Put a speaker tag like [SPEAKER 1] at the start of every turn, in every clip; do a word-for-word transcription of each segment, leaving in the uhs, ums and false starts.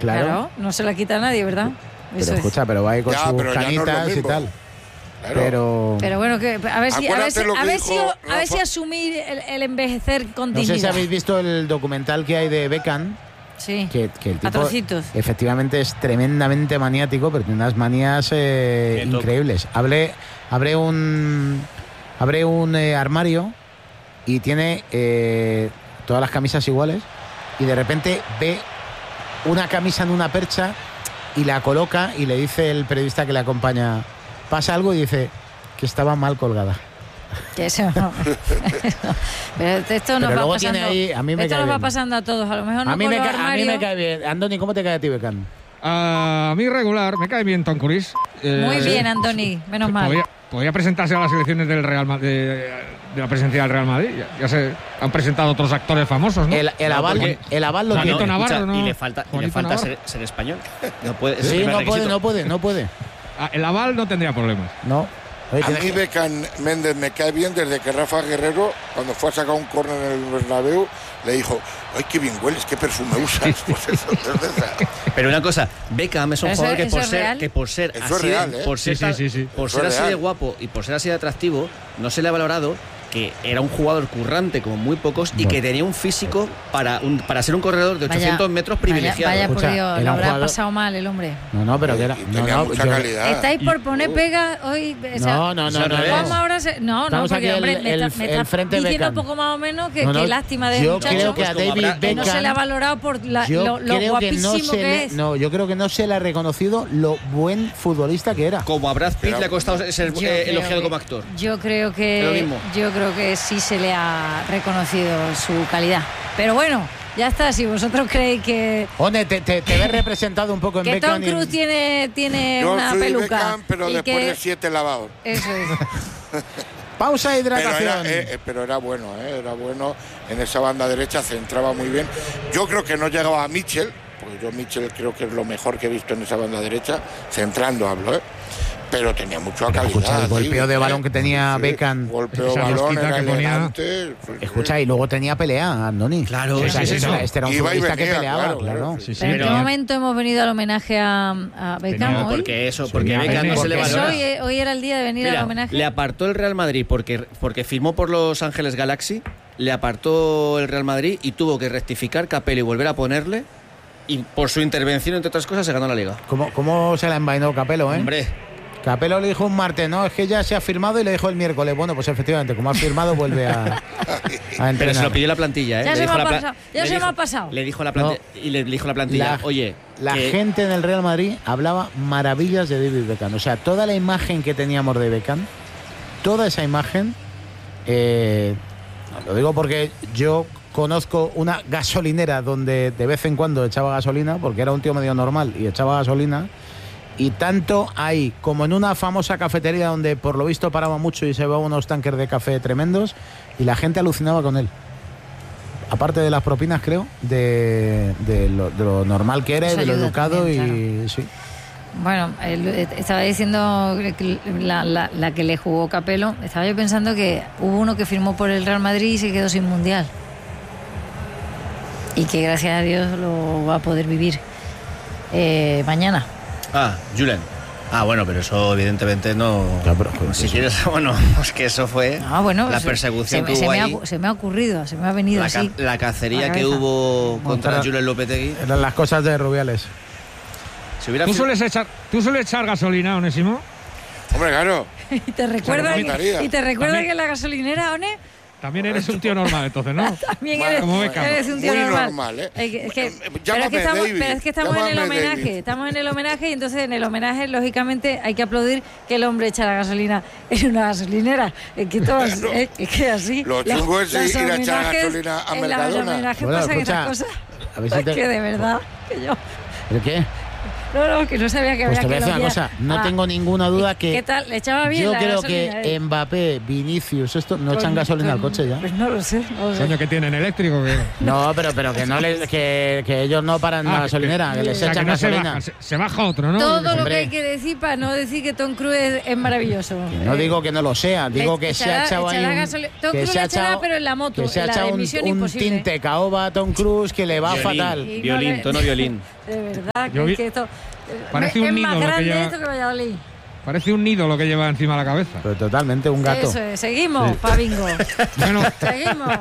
[SPEAKER 1] Claro.
[SPEAKER 2] claro, no se la quita a nadie, ¿verdad?
[SPEAKER 1] Pero
[SPEAKER 2] Eso
[SPEAKER 1] escucha,
[SPEAKER 2] es.
[SPEAKER 1] pero va ahí con
[SPEAKER 3] Ya,
[SPEAKER 1] sus
[SPEAKER 3] pero ya no es lo
[SPEAKER 1] canitas y
[SPEAKER 3] mismo.
[SPEAKER 1] tal.
[SPEAKER 3] Claro.
[SPEAKER 1] Pero,
[SPEAKER 2] Pero bueno, que, a ver si, a ver
[SPEAKER 3] Acuérdate
[SPEAKER 2] si,
[SPEAKER 3] lo que
[SPEAKER 2] a ver
[SPEAKER 3] dijo
[SPEAKER 2] si, a ver
[SPEAKER 3] Rafa.
[SPEAKER 2] si asumir el, el envejecer con
[SPEAKER 1] no sé
[SPEAKER 2] dignidad.
[SPEAKER 1] si habéis visto el documental que hay de Beckham,
[SPEAKER 2] Sí,
[SPEAKER 1] que, que el
[SPEAKER 2] a
[SPEAKER 1] tipo
[SPEAKER 2] trocitos.
[SPEAKER 1] efectivamente es tremendamente maniático, pero tiene unas manías eh,
[SPEAKER 4] Qué
[SPEAKER 1] increíbles. Abre, abre un, abre un eh, armario y tiene eh, todas las camisas iguales y de repente ve una camisa en una percha y la coloca y le dice el periodista que le acompaña, pasa algo y dice que estaba mal colgada.
[SPEAKER 2] Que eso no. Pero esto nos
[SPEAKER 1] Pero
[SPEAKER 2] va
[SPEAKER 1] luego
[SPEAKER 2] pasando.
[SPEAKER 1] tiene ahí, a mí me
[SPEAKER 2] esto
[SPEAKER 1] cae
[SPEAKER 2] nos va
[SPEAKER 1] bien.
[SPEAKER 2] pasando a todos, a lo mejor no
[SPEAKER 1] a, mí
[SPEAKER 2] con
[SPEAKER 1] me
[SPEAKER 2] los
[SPEAKER 1] ca- a mí
[SPEAKER 2] armarios.
[SPEAKER 1] me cae bien. Andoni, ¿cómo te cae a ti, Beckham?
[SPEAKER 5] A mí regular, me cae bien Tom Cruise. Eh,
[SPEAKER 2] Muy bien, Antoni, menos mal.
[SPEAKER 5] Podría, podría presentarse a las elecciones del Real Ma- de, de la presidencia del Real Madrid. Ya, ya se han presentado otros actores famosos, ¿no?
[SPEAKER 1] El, el
[SPEAKER 4] No,
[SPEAKER 1] aval,
[SPEAKER 4] porque-
[SPEAKER 1] el aval lo
[SPEAKER 5] Juanito
[SPEAKER 1] tiene.
[SPEAKER 5] Navarro,
[SPEAKER 4] escucha,
[SPEAKER 5] ¿no?
[SPEAKER 4] Y le falta, y le
[SPEAKER 5] Juanito
[SPEAKER 4] falta
[SPEAKER 5] Navarro.
[SPEAKER 4] ser, ser español. No puede, es el
[SPEAKER 1] Sí,
[SPEAKER 4] primer
[SPEAKER 1] no puede,
[SPEAKER 4] requisito.
[SPEAKER 1] no puede, no puede.
[SPEAKER 5] Ah, el aval no tendría problemas.
[SPEAKER 1] No. Oye,
[SPEAKER 3] A
[SPEAKER 1] tiene
[SPEAKER 3] mí
[SPEAKER 1] que-
[SPEAKER 3] Beckham Méndez me cae bien desde que Rafa Guerrero, cuando fue a sacar un córner en el Bernabéu, le dijo, ¡ay, qué bien hueles, qué perfume usas! Pues eso, desde esa.
[SPEAKER 4] Pero una cosa, Beckham es un
[SPEAKER 2] ¿Eso-
[SPEAKER 4] jugador que
[SPEAKER 2] eso
[SPEAKER 4] por
[SPEAKER 2] es
[SPEAKER 4] ser,
[SPEAKER 2] real?
[SPEAKER 4] que por ser
[SPEAKER 3] Eso es
[SPEAKER 4] así,
[SPEAKER 3] real,
[SPEAKER 4] de,
[SPEAKER 3] ¿eh?
[SPEAKER 4] por ser,
[SPEAKER 5] Sí,
[SPEAKER 4] tan-
[SPEAKER 5] sí, sí, sí.
[SPEAKER 4] por
[SPEAKER 3] Eso
[SPEAKER 4] ser
[SPEAKER 3] es
[SPEAKER 4] así de
[SPEAKER 3] real.
[SPEAKER 4] guapo y por ser así de atractivo, no se le ha valorado que era un jugador currante como muy pocos y
[SPEAKER 1] No.
[SPEAKER 4] que tenía un físico para un, para ser un corredor de ochocientos metros privilegiado.
[SPEAKER 2] Vaya, vaya por
[SPEAKER 1] Escucha,
[SPEAKER 2] Dios,
[SPEAKER 1] era
[SPEAKER 2] lo
[SPEAKER 1] un
[SPEAKER 2] habrá
[SPEAKER 1] jugador-
[SPEAKER 2] pasado mal el hombre.
[SPEAKER 1] No, no, pero que era.
[SPEAKER 3] Y
[SPEAKER 1] No,
[SPEAKER 3] tenía
[SPEAKER 1] no,
[SPEAKER 3] mucha
[SPEAKER 1] yo-
[SPEAKER 3] calidad.
[SPEAKER 2] ¿Estáis por
[SPEAKER 3] Y-
[SPEAKER 2] poner
[SPEAKER 3] uh,
[SPEAKER 2] pega hoy? O sea,
[SPEAKER 1] No, no,
[SPEAKER 4] Eso
[SPEAKER 1] no,
[SPEAKER 4] al
[SPEAKER 1] no.
[SPEAKER 4] revés.
[SPEAKER 2] Juanma
[SPEAKER 1] no.
[SPEAKER 2] ahora se- no, no,
[SPEAKER 1] Estamos
[SPEAKER 2] porque
[SPEAKER 1] aquí
[SPEAKER 2] hombre,
[SPEAKER 1] el-
[SPEAKER 2] me
[SPEAKER 1] el-
[SPEAKER 2] está, me
[SPEAKER 1] el
[SPEAKER 2] está
[SPEAKER 1] frente
[SPEAKER 2] diciendo
[SPEAKER 1] Beckham.
[SPEAKER 2] un poco más o menos que,
[SPEAKER 1] No, no,
[SPEAKER 2] que lástima del
[SPEAKER 1] yo
[SPEAKER 2] muchacho.
[SPEAKER 1] creo que a
[SPEAKER 4] Pues como
[SPEAKER 1] David
[SPEAKER 4] habrá-
[SPEAKER 2] que no se le ha
[SPEAKER 1] Beckham.
[SPEAKER 2] valorado por la-
[SPEAKER 1] Yo
[SPEAKER 2] lo, lo
[SPEAKER 1] creo que no
[SPEAKER 2] guapísimo
[SPEAKER 1] se
[SPEAKER 2] que
[SPEAKER 1] le,
[SPEAKER 2] es.
[SPEAKER 1] no, yo creo que no se le ha reconocido lo buen futbolista que era.
[SPEAKER 4] Como a Brad Pitt
[SPEAKER 3] Era-
[SPEAKER 4] le ha costado ser
[SPEAKER 2] Yo
[SPEAKER 4] eh,
[SPEAKER 2] creo
[SPEAKER 4] elogiado
[SPEAKER 2] que-
[SPEAKER 4] como actor.
[SPEAKER 2] Yo creo
[SPEAKER 4] Es lo
[SPEAKER 2] que
[SPEAKER 4] mismo.
[SPEAKER 2] yo creo que sí se le ha reconocido su calidad. Pero bueno, ya está. Si vosotros creéis que,
[SPEAKER 1] One, te, te, te ves representado un poco en
[SPEAKER 2] que
[SPEAKER 1] Beckham.
[SPEAKER 2] Tom
[SPEAKER 1] y en-
[SPEAKER 2] Cruise tiene, tiene
[SPEAKER 3] Yo
[SPEAKER 2] una
[SPEAKER 3] soy
[SPEAKER 2] peluca.
[SPEAKER 3] Beckham, pero
[SPEAKER 2] y
[SPEAKER 3] después
[SPEAKER 2] que-
[SPEAKER 3] de siete lavados.
[SPEAKER 2] Eso es.
[SPEAKER 1] Pausa e
[SPEAKER 3] Pero
[SPEAKER 1] hidratación.
[SPEAKER 3] era, eh, eh, pero era bueno, eh, era bueno. En esa banda derecha centraba muy bien. Yo creo que no llegaba a Mitchell, porque yo Mitchell creo que es lo mejor que he visto en esa banda derecha, centrando hablo, ¿eh? Pero tenía mucha calidad.
[SPEAKER 1] escucha, el golpeo
[SPEAKER 3] David,
[SPEAKER 1] de balón
[SPEAKER 3] ¿eh?
[SPEAKER 1] que tenía
[SPEAKER 3] Sí,
[SPEAKER 1] Beckham.
[SPEAKER 3] Golpeo
[SPEAKER 5] Esa
[SPEAKER 3] balón,
[SPEAKER 5] rosquita
[SPEAKER 3] era
[SPEAKER 5] que ponía.
[SPEAKER 3] elegante. sí, sí.
[SPEAKER 1] Escucha, y luego tenía pelea, Andoni.
[SPEAKER 4] Claro,
[SPEAKER 1] O sea,
[SPEAKER 5] sí, sí,
[SPEAKER 1] este,
[SPEAKER 5] sí.
[SPEAKER 1] era- este era un
[SPEAKER 3] Iba y
[SPEAKER 1] futbolista que
[SPEAKER 3] venía,
[SPEAKER 1] peleaba,
[SPEAKER 3] claro,
[SPEAKER 1] claro.
[SPEAKER 3] claro.
[SPEAKER 5] Sí, sí,
[SPEAKER 2] ¿Pero en qué
[SPEAKER 5] tenía-
[SPEAKER 2] momento hemos venido al homenaje a, a Beckham
[SPEAKER 4] No,
[SPEAKER 2] hoy?
[SPEAKER 4] porque eso,
[SPEAKER 1] Sí,
[SPEAKER 4] porque
[SPEAKER 1] tenía
[SPEAKER 4] Beckham no se le
[SPEAKER 1] porque
[SPEAKER 2] Eso,
[SPEAKER 4] valora.
[SPEAKER 2] hoy, eh, hoy era el día de venir
[SPEAKER 4] Mira,
[SPEAKER 2] al homenaje.
[SPEAKER 4] le apartó el Real Madrid porque, porque firmó por Los Ángeles Galaxy, le apartó el Real Madrid y tuvo que rectificar Capello y volver a ponerle. Y por su intervención, entre otras cosas, se ganó la liga.
[SPEAKER 1] ¿Cómo, ¿Cómo se la envainó Capello, eh?
[SPEAKER 4] Hombre,
[SPEAKER 1] Capello le dijo un martes, no, es que ya se ha firmado y le dijo el miércoles. Bueno, pues efectivamente, como ha firmado, vuelve a, a
[SPEAKER 4] pero
[SPEAKER 1] entrenar.
[SPEAKER 4] se lo pidió la plantilla, ¿eh?
[SPEAKER 2] Ya
[SPEAKER 4] Le
[SPEAKER 2] se
[SPEAKER 4] dijo
[SPEAKER 2] me ha
[SPEAKER 4] la pla-
[SPEAKER 2] pasado, ya
[SPEAKER 4] le
[SPEAKER 2] se me
[SPEAKER 4] dijo-
[SPEAKER 2] ha pasado.
[SPEAKER 4] Le dijo la plantilla, y le dijo la plantilla,
[SPEAKER 1] La-
[SPEAKER 4] oye,
[SPEAKER 1] La
[SPEAKER 4] que-
[SPEAKER 1] gente en el Real Madrid hablaba maravillas de David Beckham. O sea, toda la imagen que teníamos de Beckham, toda esa imagen, eh, lo digo porque yo conozco una gasolinera donde de vez en cuando echaba gasolina, porque era un tío medio normal y echaba gasolina. Y tanto ahí como en una famosa cafetería donde por lo visto paraba mucho y se llevaba unos tanques de café tremendos y la gente alucinaba con él. Aparte de las propinas, creo, de, de, lo, de lo normal que era y
[SPEAKER 2] Eso
[SPEAKER 1] de lo
[SPEAKER 2] ayuda
[SPEAKER 1] educado
[SPEAKER 2] también,
[SPEAKER 1] y sí.
[SPEAKER 2] Bueno, él, eh, estaba diciendo que la, la, la que le jugó Capello. Estaba yo pensando que hubo uno que firmó por el Real Madrid y se quedó sin mundial. Y que gracias a Dios lo va a poder vivir eh, mañana.
[SPEAKER 4] Ah, Julen. Ah, bueno, pero eso evidentemente no...
[SPEAKER 1] Ya, pero, joder,
[SPEAKER 4] si
[SPEAKER 1] eso-
[SPEAKER 4] quieres, bueno, es que eso fue
[SPEAKER 2] Ah, bueno,
[SPEAKER 4] la
[SPEAKER 2] se-
[SPEAKER 4] persegución
[SPEAKER 2] se,
[SPEAKER 4] que
[SPEAKER 2] me- se
[SPEAKER 4] hubo
[SPEAKER 2] me ha,
[SPEAKER 4] ahí,
[SPEAKER 2] ocu- se me ha ocurrido, se me ha venido
[SPEAKER 4] la, ca-
[SPEAKER 2] así.
[SPEAKER 4] la
[SPEAKER 2] a
[SPEAKER 4] cacería
[SPEAKER 2] la
[SPEAKER 4] que
[SPEAKER 2] cabeza.
[SPEAKER 4] hubo contra
[SPEAKER 1] Contra-
[SPEAKER 4] Julen Lopetegui.
[SPEAKER 1] Eran las cosas de Rubiales.
[SPEAKER 4] Si hubiera
[SPEAKER 5] ¿Tú
[SPEAKER 4] fi-
[SPEAKER 5] sueles echar, ¿tú sueles echar gasolina, Onésimo?
[SPEAKER 3] Hombre, claro.
[SPEAKER 2] Y te recuerda,
[SPEAKER 3] me gustaría.
[SPEAKER 2] y te recuerda
[SPEAKER 5] También-
[SPEAKER 2] que en la gasolinera, ¿One?
[SPEAKER 5] También eres un tío normal, entonces, ¿no?
[SPEAKER 2] También
[SPEAKER 3] Bueno,
[SPEAKER 2] eres,
[SPEAKER 5] como Beckham.
[SPEAKER 2] eres un tío
[SPEAKER 3] Muy
[SPEAKER 2] normal.
[SPEAKER 3] normal, ¿eh?
[SPEAKER 2] Es que- es que-
[SPEAKER 3] Eh,
[SPEAKER 2] pero, es
[SPEAKER 3] llámame
[SPEAKER 2] que estamos,
[SPEAKER 3] David,
[SPEAKER 2] pero es que estamos en el
[SPEAKER 3] llámame
[SPEAKER 2] homenaje.
[SPEAKER 3] David.
[SPEAKER 2] Estamos en el homenaje y entonces en el homenaje, lógicamente, hay que aplaudir que el hombre echa la gasolina en una gasolinera. Es que todo es,
[SPEAKER 3] Claro.
[SPEAKER 2] es, es que así.
[SPEAKER 3] Lo
[SPEAKER 2] los-
[SPEAKER 3] chungo es
[SPEAKER 2] los
[SPEAKER 3] ir a echar
[SPEAKER 2] homenajes-
[SPEAKER 3] gasolina a
[SPEAKER 2] en los
[SPEAKER 3] Mercadona.
[SPEAKER 2] homenajes
[SPEAKER 1] Bueno,
[SPEAKER 2] pasan
[SPEAKER 1] escucha,
[SPEAKER 2] esas cosas.
[SPEAKER 1] a ver si
[SPEAKER 2] Es
[SPEAKER 1] te-
[SPEAKER 2] que de verdad, que yo...
[SPEAKER 1] ¿El qué?
[SPEAKER 2] No, no, que no sabía que
[SPEAKER 1] Pues
[SPEAKER 2] había
[SPEAKER 1] te voy a
[SPEAKER 2] que
[SPEAKER 1] decir una
[SPEAKER 2] elogiar.
[SPEAKER 1] cosa, no
[SPEAKER 2] Ah,
[SPEAKER 1] tengo ninguna duda que...
[SPEAKER 2] ¿Qué tal? ¿Le echaba bien
[SPEAKER 1] Yo
[SPEAKER 2] la
[SPEAKER 1] creo
[SPEAKER 2] gasolina,
[SPEAKER 1] que
[SPEAKER 2] eh?
[SPEAKER 1] Mbappé, Vinicius, esto no
[SPEAKER 2] Pues-
[SPEAKER 1] echan gasolina al
[SPEAKER 2] pues-
[SPEAKER 1] coche ya.
[SPEAKER 2] Pues no lo sé, no lo sé.
[SPEAKER 5] Coño, que tienen eléctrico. Que...
[SPEAKER 1] No, pero, pero que no les, que, que ellos no paran
[SPEAKER 5] Ah,
[SPEAKER 1] la
[SPEAKER 5] que-
[SPEAKER 1] gasolinera, que,
[SPEAKER 5] o
[SPEAKER 1] les
[SPEAKER 5] sea, que
[SPEAKER 1] echan
[SPEAKER 5] no se
[SPEAKER 1] gasolina.
[SPEAKER 5] baja, se, se baja otro, ¿no?
[SPEAKER 2] Todo lo
[SPEAKER 1] Hombre.
[SPEAKER 2] que hay que decir para no decir que Tom Cruise es, es maravilloso.
[SPEAKER 1] No
[SPEAKER 2] Eh,
[SPEAKER 1] digo que no lo sea, digo que se ha
[SPEAKER 2] echará-
[SPEAKER 1] echado ahí
[SPEAKER 2] echará
[SPEAKER 1] un,
[SPEAKER 2] gasoli- Tom
[SPEAKER 1] que
[SPEAKER 2] Cruise
[SPEAKER 1] se ha
[SPEAKER 2] le echará,
[SPEAKER 1] echado,
[SPEAKER 2] pero en la moto,
[SPEAKER 1] que se ha
[SPEAKER 2] en la
[SPEAKER 1] echado
[SPEAKER 2] de
[SPEAKER 1] un,
[SPEAKER 2] Misión
[SPEAKER 1] un
[SPEAKER 2] Imposible.
[SPEAKER 1] tinte caoba a Tom Cruise que le va
[SPEAKER 4] Violín.
[SPEAKER 1] fatal.
[SPEAKER 2] Y no
[SPEAKER 4] Violín,
[SPEAKER 2] le-
[SPEAKER 4] tono violín.
[SPEAKER 2] De verdad,
[SPEAKER 5] Yo
[SPEAKER 2] que,
[SPEAKER 5] vi-
[SPEAKER 2] que esto
[SPEAKER 5] Parece
[SPEAKER 2] es
[SPEAKER 5] un nido
[SPEAKER 2] más
[SPEAKER 5] lo que
[SPEAKER 2] grande
[SPEAKER 5] lleva-
[SPEAKER 2] esto que Valladolid.
[SPEAKER 5] Parece un nido lo que lleva encima de la cabeza.
[SPEAKER 1] Pero totalmente un gato.
[SPEAKER 2] Eso es, seguimos, pa' bingo.
[SPEAKER 5] Bueno,
[SPEAKER 2] Seguimos.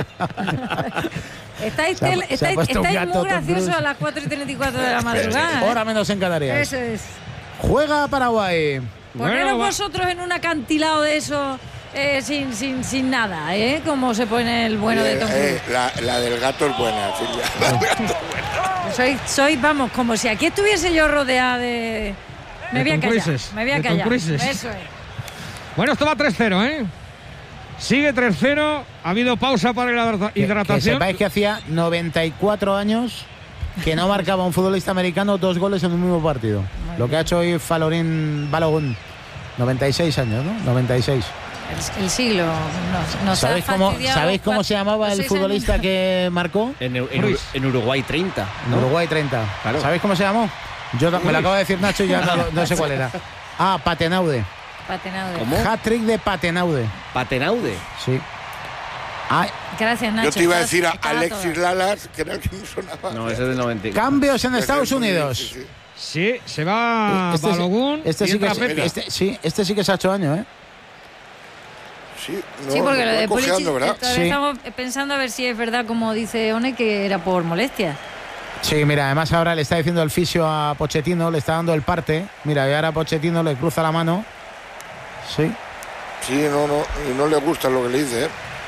[SPEAKER 2] estáis
[SPEAKER 1] Se ha-
[SPEAKER 2] tel-
[SPEAKER 1] se ha
[SPEAKER 2] estáis,
[SPEAKER 1] puesto un
[SPEAKER 2] estáis
[SPEAKER 1] gato,
[SPEAKER 2] muy
[SPEAKER 1] Tom
[SPEAKER 2] graciosos
[SPEAKER 1] Cruise.
[SPEAKER 2] a las cuatro y treinta y cuatro de la madrugada. ¿eh?
[SPEAKER 1] Hora menos en Canarias.
[SPEAKER 2] Eso es.
[SPEAKER 1] Juega Paraguay.
[SPEAKER 2] Poneros
[SPEAKER 5] Bueno, va-
[SPEAKER 2] vosotros en un acantilado de eso eh, sin, sin, sin nada, ¿eh? Como se pone el bueno de
[SPEAKER 3] Eh,
[SPEAKER 2] Tom
[SPEAKER 3] eh,
[SPEAKER 2] Cruise.
[SPEAKER 3] la, la del gato es buena, Silvia. La del gato es buena.
[SPEAKER 2] Soy, soy, vamos, como si aquí estuviese yo rodeada de... Me
[SPEAKER 5] De
[SPEAKER 2] voy a
[SPEAKER 5] Tom
[SPEAKER 2] callar,
[SPEAKER 5] Cruises,
[SPEAKER 2] me voy a
[SPEAKER 5] de Tom
[SPEAKER 2] callar.
[SPEAKER 5] Cruises.
[SPEAKER 2] Eso es.
[SPEAKER 5] bueno, esto va tres cero, ¿eh? Sigue tres cero. Ha habido pausa para la hidrata-
[SPEAKER 1] Que, que
[SPEAKER 5] hidratación.
[SPEAKER 1] sepáis que hacía noventa y cuatro años que no marcaba un futbolista americano dos goles en un mismo partido. Lo que ha hecho hoy Falorín Balogun. noventa y seis años, ¿no? noventa y seis.
[SPEAKER 2] El, el siglo nos, nos
[SPEAKER 1] ¿Sabéis
[SPEAKER 2] ha
[SPEAKER 1] cómo,
[SPEAKER 2] fastidiado
[SPEAKER 1] ¿sabéis cómo
[SPEAKER 2] cua-
[SPEAKER 1] se llamaba el
[SPEAKER 2] seis
[SPEAKER 1] futbolista
[SPEAKER 2] años.
[SPEAKER 1] que marcó?
[SPEAKER 4] En, en-
[SPEAKER 5] Ruiz.
[SPEAKER 4] en Uruguay treinta.
[SPEAKER 1] En
[SPEAKER 4] ¿no?
[SPEAKER 1] Uruguay treinta.
[SPEAKER 4] Claro.
[SPEAKER 1] ¿Sabéis cómo se llamó? Yo me lo acabo de decir Nacho y ya no, no sé cuál era. Ah, Patenaude.
[SPEAKER 2] Patenado de-
[SPEAKER 4] ¿Cómo?
[SPEAKER 1] Hat-trick de Patenaude.
[SPEAKER 4] Patenaude.
[SPEAKER 1] Sí. Ah,
[SPEAKER 2] Gracias, Nacho.
[SPEAKER 3] Yo te iba a
[SPEAKER 2] estás-
[SPEAKER 3] decir a
[SPEAKER 2] estás
[SPEAKER 3] Alexis
[SPEAKER 2] todas.
[SPEAKER 3] Lalas, que era el que me sonaba.
[SPEAKER 4] No, ese es del noventa.
[SPEAKER 1] cambios en
[SPEAKER 3] Ese
[SPEAKER 1] Estados
[SPEAKER 3] es muy-
[SPEAKER 1] Unidos.
[SPEAKER 3] sí, sí.
[SPEAKER 5] Sí, se va
[SPEAKER 1] Este sí-
[SPEAKER 5] Balogun
[SPEAKER 1] este
[SPEAKER 5] y
[SPEAKER 1] sí que
[SPEAKER 5] entra
[SPEAKER 1] es-
[SPEAKER 5] Pepe.
[SPEAKER 1] este, sí, este sí que se ha hecho año, ¿eh?
[SPEAKER 3] Sí, no,
[SPEAKER 2] Sí, porque
[SPEAKER 3] lo
[SPEAKER 2] lo de
[SPEAKER 3] voy
[SPEAKER 2] Pulisic,
[SPEAKER 3] cojeando, ¿verdad?
[SPEAKER 2] todavía
[SPEAKER 1] Sí.
[SPEAKER 2] estamos pensando a ver si es verdad, como dice One, que era por molestia.
[SPEAKER 1] Sí, mira, además ahora le está diciendo el fisio a Pochettino, le está dando el parte. Mira, y ahora Pochettino le cruza la mano. Sí.
[SPEAKER 3] Sí, no, no, y no le gusta lo que le dice, ¿eh?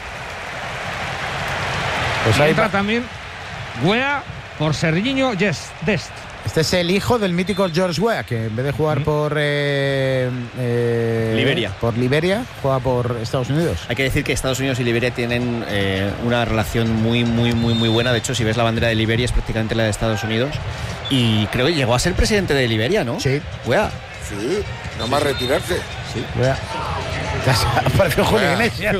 [SPEAKER 1] Pues
[SPEAKER 5] Y
[SPEAKER 1] ahí
[SPEAKER 5] entra
[SPEAKER 1] va.
[SPEAKER 5] también Guea por Serginho Yes- Dest.
[SPEAKER 1] Este es el hijo del mítico George Weah, que en vez de jugar por eh, eh,
[SPEAKER 4] Liberia.
[SPEAKER 1] por Liberia, juega por Estados Unidos.
[SPEAKER 4] Hay que decir que Estados Unidos y Liberia tienen eh, una relación muy, muy, muy, muy buena. De hecho, si ves la bandera de Liberia es prácticamente la de Estados Unidos. Y creo que llegó a ser presidente de Liberia, ¿no?
[SPEAKER 1] Sí.
[SPEAKER 4] Wea.
[SPEAKER 3] Sí, nada más retirarse.
[SPEAKER 1] Weah. Ya se ha aparecido Julio
[SPEAKER 3] Weah.
[SPEAKER 1] Iglesias.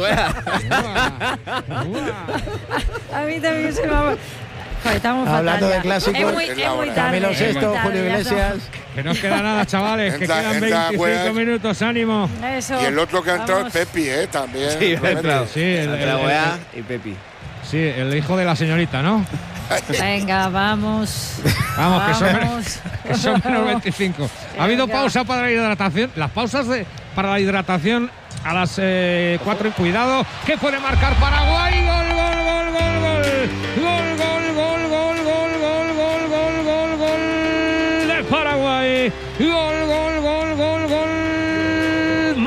[SPEAKER 2] A mí también se me va... Joder, estamos
[SPEAKER 1] Hablando
[SPEAKER 2] fatal
[SPEAKER 1] de
[SPEAKER 2] ya.
[SPEAKER 1] clásicos,
[SPEAKER 2] Es muy,
[SPEAKER 3] es
[SPEAKER 2] es
[SPEAKER 3] la
[SPEAKER 2] muy
[SPEAKER 3] hora.
[SPEAKER 2] tarde.
[SPEAKER 1] Camilo
[SPEAKER 2] es muy
[SPEAKER 1] Sesto,
[SPEAKER 2] tarde,
[SPEAKER 1] Julio
[SPEAKER 2] ya
[SPEAKER 1] Iglesias.
[SPEAKER 5] Que no queda nada, chavales, que
[SPEAKER 3] Entra-
[SPEAKER 5] quedan
[SPEAKER 3] entra
[SPEAKER 5] veinticinco
[SPEAKER 3] Guea.
[SPEAKER 5] minutos, ánimo.
[SPEAKER 2] son- Eso.
[SPEAKER 3] Y el otro que ha entrado
[SPEAKER 2] Vamos.
[SPEAKER 3] es Pepi, ¿eh? También.
[SPEAKER 4] Sí, ha
[SPEAKER 3] promete.
[SPEAKER 4] entrado.
[SPEAKER 5] Sí, el, el-
[SPEAKER 4] La
[SPEAKER 5] el-
[SPEAKER 4] Wea y Pepi.
[SPEAKER 5] sí, el hijo de la señorita, ¿no?
[SPEAKER 2] Venga, vamos.
[SPEAKER 5] Vamos, que son,
[SPEAKER 2] Vamos.
[SPEAKER 5] que son menos veinticinco. Ha habido
[SPEAKER 2] Venga.
[SPEAKER 5] pausa para la hidratación. Las pausas de, para la hidratación a las eh, cuatro. Cuidado, que puede marcar Paraguay. Gol, gol, gol, gol, gol. Gol, gol, gol, gol, gol, gol, gol, gol, gol, gol de Paraguay. Gol, gol, gol, gol, gol.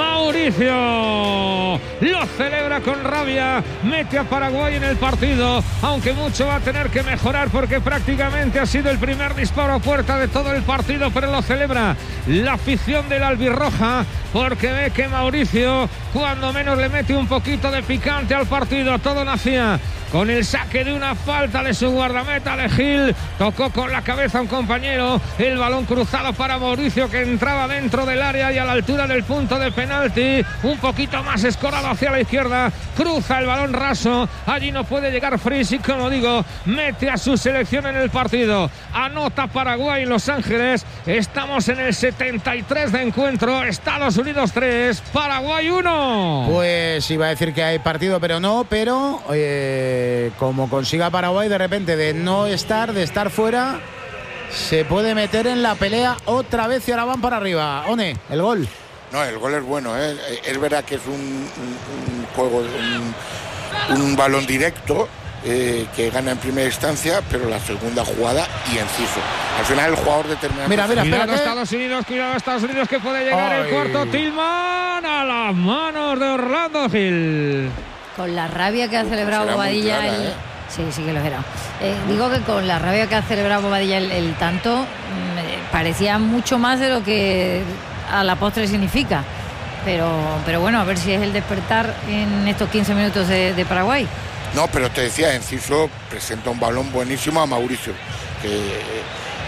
[SPEAKER 5] Mauricio lo celebra con rabia, mete a Paraguay en el partido, aunque mucho va a tener que mejorar porque prácticamente ha sido el primer disparo a puerta de todo el partido, pero lo celebra la afición del albirroja porque ve que Mauricio cuando menos le mete un poquito de picante al partido. Todo nacía con el saque de una falta de su guardameta de Gil, tocó con la cabeza a un compañero, el balón cruzado para Mauricio que entraba dentro del área y a la altura del punto de penalti, un poquito más escorado hacia la izquierda, cruza el balón raso, allí no puede llegar Fris y como digo, mete a su selección en el partido, anota Paraguay en Los Ángeles, estamos en el setenta y tres de encuentro, Estados Unidos tres, Paraguay uno.
[SPEAKER 1] Pues iba a decir que hay partido, pero no, pero eh, como consiga Paraguay de repente de no estar, de estar fuera, se puede meter en la pelea otra vez y ahora van para arriba. One, el gol.
[SPEAKER 3] No, el gol es bueno, ¿eh? Es verdad que es un, un, un juego, un, un balón directo eh, que gana en primera instancia, pero la segunda jugada y Enciso. Al final el jugador determinante.
[SPEAKER 1] Mira, mira,
[SPEAKER 5] Cuidado
[SPEAKER 1] espérate.
[SPEAKER 5] Estados Unidos, cuidado Estados Unidos que puede llegar
[SPEAKER 1] Ay.
[SPEAKER 5] el cuarto. Tillman a las manos de Orlando Gil.
[SPEAKER 2] Con la rabia que ha celebrado
[SPEAKER 3] será muy
[SPEAKER 2] Bobadilla
[SPEAKER 3] clara,
[SPEAKER 2] el...
[SPEAKER 3] ¿eh?
[SPEAKER 2] Sí, sí que lo era. Eh, digo que con la rabia que ha celebrado Bobadilla el, el tanto, mm, parecía mucho más de lo que a la postre significa. Pero, pero bueno, a ver si es el despertar en estos quince minutos de, de Paraguay.
[SPEAKER 3] No, pero te decía, Enciso presenta un balón buenísimo a Mauricio, que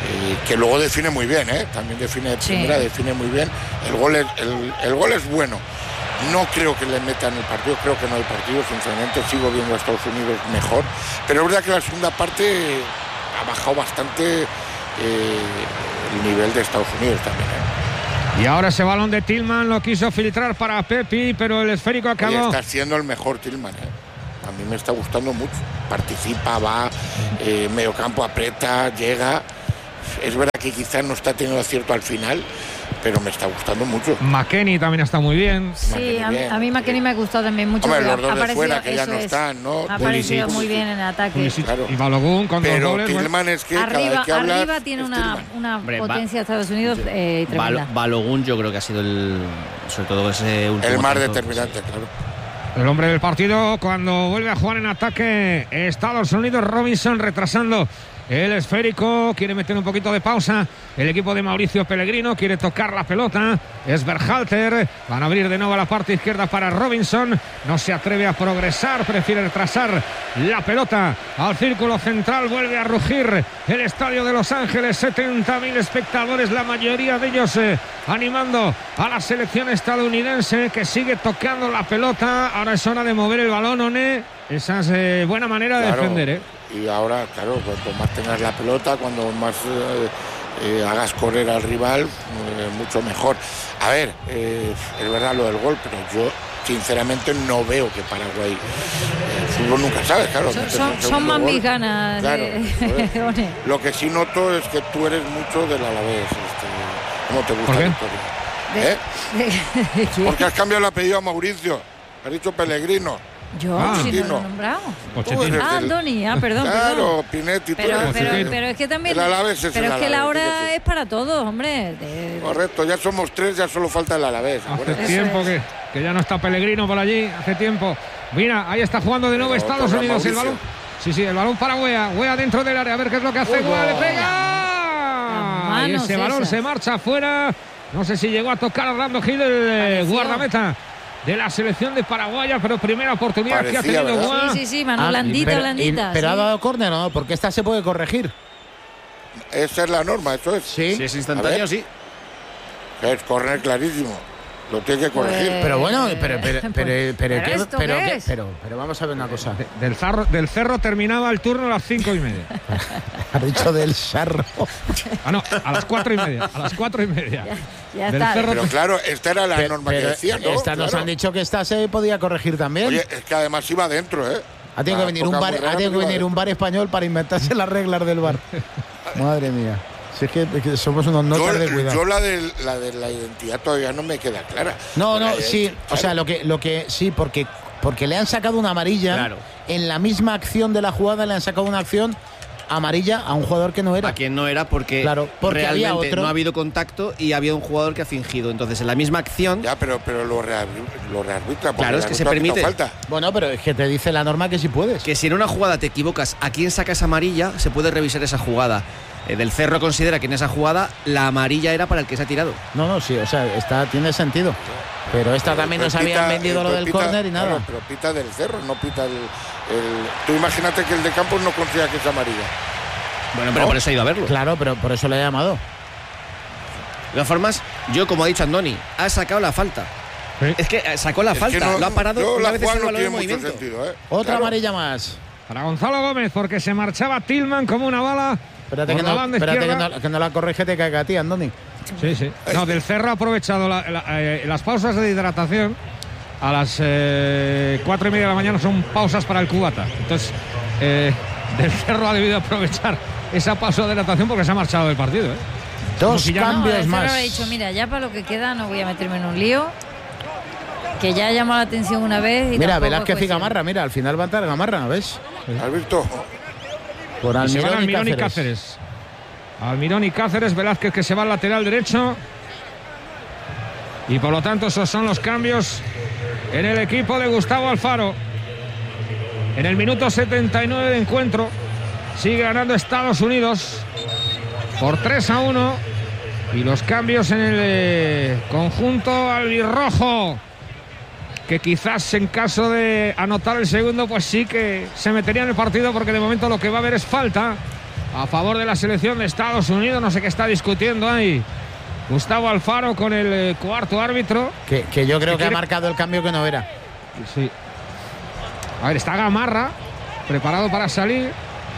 [SPEAKER 3] eh, que luego define muy bien, ¿eh? También define de primera, sí. define muy bien. El gol es, el, el gol es bueno. No creo que le metan el partido, creo que no hay partido, sinceramente sigo viendo a Estados Unidos mejor, pero es verdad que la segunda parte ha bajado bastante eh, el nivel de Estados Unidos también, ¿eh?
[SPEAKER 5] Y ahora ese balón de Tillman lo quiso filtrar para Pepi, pero el esférico acabó.
[SPEAKER 3] Oye, está siendo el mejor Tillman, ¿eh? A mí me está gustando mucho. Participa, va, eh, medio campo aprieta, llega. Es verdad que quizás no está teniendo acierto al final, pero me está gustando mucho.
[SPEAKER 5] McKennie también está muy bien.
[SPEAKER 2] Sí, a, bien, a mí McKennie sí. me ha gustado también mucho.
[SPEAKER 3] Hombre, los dos de fuera que ya no es. están, ¿no?
[SPEAKER 2] Ha aparecido muy bien en el ataque.
[SPEAKER 5] Claro. Y Balogun con
[SPEAKER 3] pero
[SPEAKER 5] dos goles.
[SPEAKER 3] Tillman es que
[SPEAKER 2] arriba,
[SPEAKER 3] cada vez que hablas,
[SPEAKER 2] arriba tiene una, una Hombre, potencia de Estados Unidos
[SPEAKER 4] sí.
[SPEAKER 2] eh, tremenda.
[SPEAKER 4] Bal Balogun yo creo que ha sido el, sobre todo ese último
[SPEAKER 3] el más
[SPEAKER 4] tiempo,
[SPEAKER 3] determinante,
[SPEAKER 4] sí.
[SPEAKER 3] claro.
[SPEAKER 5] El hombre del partido cuando vuelve a jugar en ataque Estados Unidos. Robinson retrasando el esférico, quiere meter un poquito de pausa el equipo de Mauricio Pellegrino, quiere tocar la pelota, es Berhalter, van a abrir de nuevo a la parte izquierda para Robinson, no se atreve a progresar, prefiere retrasar la pelota al círculo central, vuelve a rugir el estadio de Los Ángeles, setenta mil espectadores, la mayoría de ellos eh, animando a la selección estadounidense que sigue tocando la pelota. Ahora es hora de mover el balón, One, esa es eh, buena manera de
[SPEAKER 3] claro.
[SPEAKER 5] defender, ¿eh?
[SPEAKER 3] Y ahora, claro, cuanto más tengas la pelota, cuando más eh, eh, hagas correr al rival, eh, mucho mejor. A ver, eh, es verdad lo del gol, pero yo sinceramente no veo que Paraguay, eh, el fútbol nunca sabes, claro.
[SPEAKER 2] Son, son, son más mis ganas.
[SPEAKER 3] Claro,
[SPEAKER 2] de...
[SPEAKER 3] Lo que sí noto es que tú eres mucho del Alavés. Este, ¿Cómo te gusta la victoria?
[SPEAKER 2] De,
[SPEAKER 3] ¿Eh?
[SPEAKER 2] de, de,
[SPEAKER 3] Porque has cambiado el apellido a Mauricio, has dicho Pellegrino.
[SPEAKER 2] Yo,
[SPEAKER 5] ah,
[SPEAKER 2] si no lo he nombrado. Ah, Andoni, ah, perdón,
[SPEAKER 3] claro,
[SPEAKER 2] perdón.
[SPEAKER 3] Pinetti,
[SPEAKER 2] pero,
[SPEAKER 3] tú
[SPEAKER 2] pero, pero es que también.
[SPEAKER 3] El Alavés es
[SPEAKER 2] pero
[SPEAKER 3] el
[SPEAKER 2] es que
[SPEAKER 3] Alavés,
[SPEAKER 2] la hora
[SPEAKER 3] fíjate.
[SPEAKER 2] es para todos, hombre. De...
[SPEAKER 3] Correcto, ya somos tres, ya solo falta el Alavés.
[SPEAKER 5] Hace tiempo es. que, que ya no está Pellegrino por allí, hace tiempo. Mira, ahí está jugando de nuevo pero Estados Unidos el balón. Sí, sí, el balón para Wea. Wea dentro del área, a ver qué es lo que hace. Wea le pega. Y ese balón se marcha afuera. No sé si llegó a tocar a Orlando Gil, el eh, guardameta de la selección de Paraguay, pero primera oportunidad Parecía, que ha tenido Guá.
[SPEAKER 2] Sí, sí, sí, mano ah, blandita,
[SPEAKER 1] pero,
[SPEAKER 2] blandita.
[SPEAKER 1] Y, pero
[SPEAKER 2] sí.
[SPEAKER 1] ha dado córner, ¿no? Porque esta se puede corregir.
[SPEAKER 3] Esa es la norma, eso es.
[SPEAKER 1] Sí,
[SPEAKER 4] si es instantáneo, sí.
[SPEAKER 3] Es córner clarísimo. Lo tiene que corregir.
[SPEAKER 2] Pues,
[SPEAKER 1] pero bueno, pero pero pero pero,
[SPEAKER 2] ¿pero,
[SPEAKER 1] ¿qué,
[SPEAKER 2] esto
[SPEAKER 1] pero,
[SPEAKER 2] qué
[SPEAKER 1] ¿qué?
[SPEAKER 2] es?
[SPEAKER 1] pero pero vamos a ver una cosa.
[SPEAKER 5] De, del, zarro, del Cerro terminaba el turno a las cinco y media.
[SPEAKER 1] Has dicho del Sarro.
[SPEAKER 5] Ah, no, a las cuatro y media. A las cuatro y media.
[SPEAKER 2] Ya, ya
[SPEAKER 5] del
[SPEAKER 2] está.
[SPEAKER 5] Cerro,
[SPEAKER 3] pero claro, esta era la
[SPEAKER 1] pero,
[SPEAKER 3] norma
[SPEAKER 1] pero
[SPEAKER 3] que decía, ¿no?
[SPEAKER 1] Esta nos
[SPEAKER 3] claro.
[SPEAKER 1] han dicho que esta se podía corregir también.
[SPEAKER 3] Oye, es que además iba adentro, ¿eh?
[SPEAKER 1] Ha tenido que venir un bar, ha tenido que venir un bar español para inventarse las reglas del bar. Madre mía. Si es que, es que somos unos notas de cuidado.
[SPEAKER 3] Yo la de la de la identidad todavía no me queda clara.
[SPEAKER 1] No, no,
[SPEAKER 3] de,
[SPEAKER 1] sí,
[SPEAKER 3] claro.
[SPEAKER 1] o sea, lo que lo que sí, porque porque le han sacado una amarilla
[SPEAKER 4] Claro.
[SPEAKER 1] en la misma acción de la jugada, le han sacado una acción amarilla a un jugador que no era.
[SPEAKER 4] A quien no era porque,
[SPEAKER 1] claro, porque
[SPEAKER 4] realmente
[SPEAKER 1] había otro.
[SPEAKER 4] no ha habido contacto y había un jugador que ha fingido. Entonces, en la misma acción.
[SPEAKER 3] Ya, pero pero lo, rear, lo rearbitra.
[SPEAKER 4] Claro, es que se permite.
[SPEAKER 3] Falta.
[SPEAKER 1] Bueno, pero es que te dice la norma que sí puedes.
[SPEAKER 4] Que si en una jugada te equivocas a quién sacas amarilla, se puede revisar esa jugada. Eh, del Cerro considera que en esa jugada la amarilla era para el que se ha tirado.
[SPEAKER 1] No, no, sí, o sea, está, tiene sentido. Pero esta también
[SPEAKER 3] Pero
[SPEAKER 1] nos habían
[SPEAKER 3] pita,
[SPEAKER 1] vendido lo del
[SPEAKER 3] pita,
[SPEAKER 1] córner y nada.
[SPEAKER 3] Claro, pero pita del Cerro, no pita el, el... Tú imagínate que el de Campos no considera que es amarilla.
[SPEAKER 4] Bueno, pero
[SPEAKER 3] ¿No?
[SPEAKER 4] por eso ha ido a verlo.
[SPEAKER 1] Claro, pero por eso le he llamado.
[SPEAKER 4] De todas formas, yo, como ha dicho Andoni, ha sacado la falta.
[SPEAKER 5] Sí.
[SPEAKER 4] Es que sacó la
[SPEAKER 3] Es
[SPEAKER 4] falta,
[SPEAKER 3] que no,
[SPEAKER 4] lo ha parado
[SPEAKER 3] yo,
[SPEAKER 4] una
[SPEAKER 3] la
[SPEAKER 4] vez
[SPEAKER 3] jugada
[SPEAKER 4] el
[SPEAKER 3] no
[SPEAKER 4] balón
[SPEAKER 3] tiene
[SPEAKER 4] en
[SPEAKER 3] mucho
[SPEAKER 4] movimiento.
[SPEAKER 3] sentido, ¿eh?
[SPEAKER 1] Otra
[SPEAKER 3] Claro.
[SPEAKER 1] amarilla más.
[SPEAKER 5] Para Gonzalo Gómez, porque se marchaba Tillman como una bala.
[SPEAKER 1] Espérate,
[SPEAKER 5] por
[SPEAKER 1] que
[SPEAKER 5] la
[SPEAKER 1] no,
[SPEAKER 5] banda
[SPEAKER 1] espérate que,
[SPEAKER 5] izquierda.
[SPEAKER 1] no, que no la corrige, te caiga a ti, Andoni.
[SPEAKER 5] Sí, sí. No, del Cerro ha aprovechado la, la, eh, las pausas de hidratación. A las eh, cuatro y media de la mañana son pausas para el cubata. Entonces, eh, del Cerro ha debido aprovechar esa pausa de hidratación porque se ha marchado del partido, ¿eh?
[SPEAKER 1] Dos
[SPEAKER 5] si ya-
[SPEAKER 1] cambios
[SPEAKER 2] no, el
[SPEAKER 1] más.
[SPEAKER 2] Cerro ha dicho, mira, ya para lo que queda no voy a meterme en un lío. Que ya ha llamado la atención una vez. Y
[SPEAKER 1] Mira,
[SPEAKER 2] tampoco
[SPEAKER 1] Velázquez
[SPEAKER 2] es
[SPEAKER 1] y
[SPEAKER 2] cuestión.
[SPEAKER 1] Gamarra, mira, al final va a entrar Gamarra, ¿ves?
[SPEAKER 3] ¿Has visto?
[SPEAKER 1] Por
[SPEAKER 5] Y se van
[SPEAKER 1] Almirón,
[SPEAKER 5] Almirón
[SPEAKER 1] y
[SPEAKER 5] y
[SPEAKER 1] Cáceres.
[SPEAKER 5] Cáceres. Almirón y Cáceres, Velázquez que se va al lateral derecho. Y por lo tanto esos son los cambios en el equipo de Gustavo Alfaro. En el minuto setenta y nueve de encuentro sigue ganando Estados Unidos por tres a uno. Y los cambios en el eh, conjunto albirrojo, que quizás en caso de anotar el segundo, pues sí que se metería en el partido, porque de momento lo que va a haber es falta a favor de la selección de Estados Unidos. No sé qué está discutiendo ahí Gustavo Alfaro con el eh, cuarto árbitro.
[SPEAKER 1] Que, que yo creo que
[SPEAKER 5] quiere...
[SPEAKER 1] ha marcado el cambio que no era.
[SPEAKER 5] Sí. A ver, está Gamarra preparado para salir.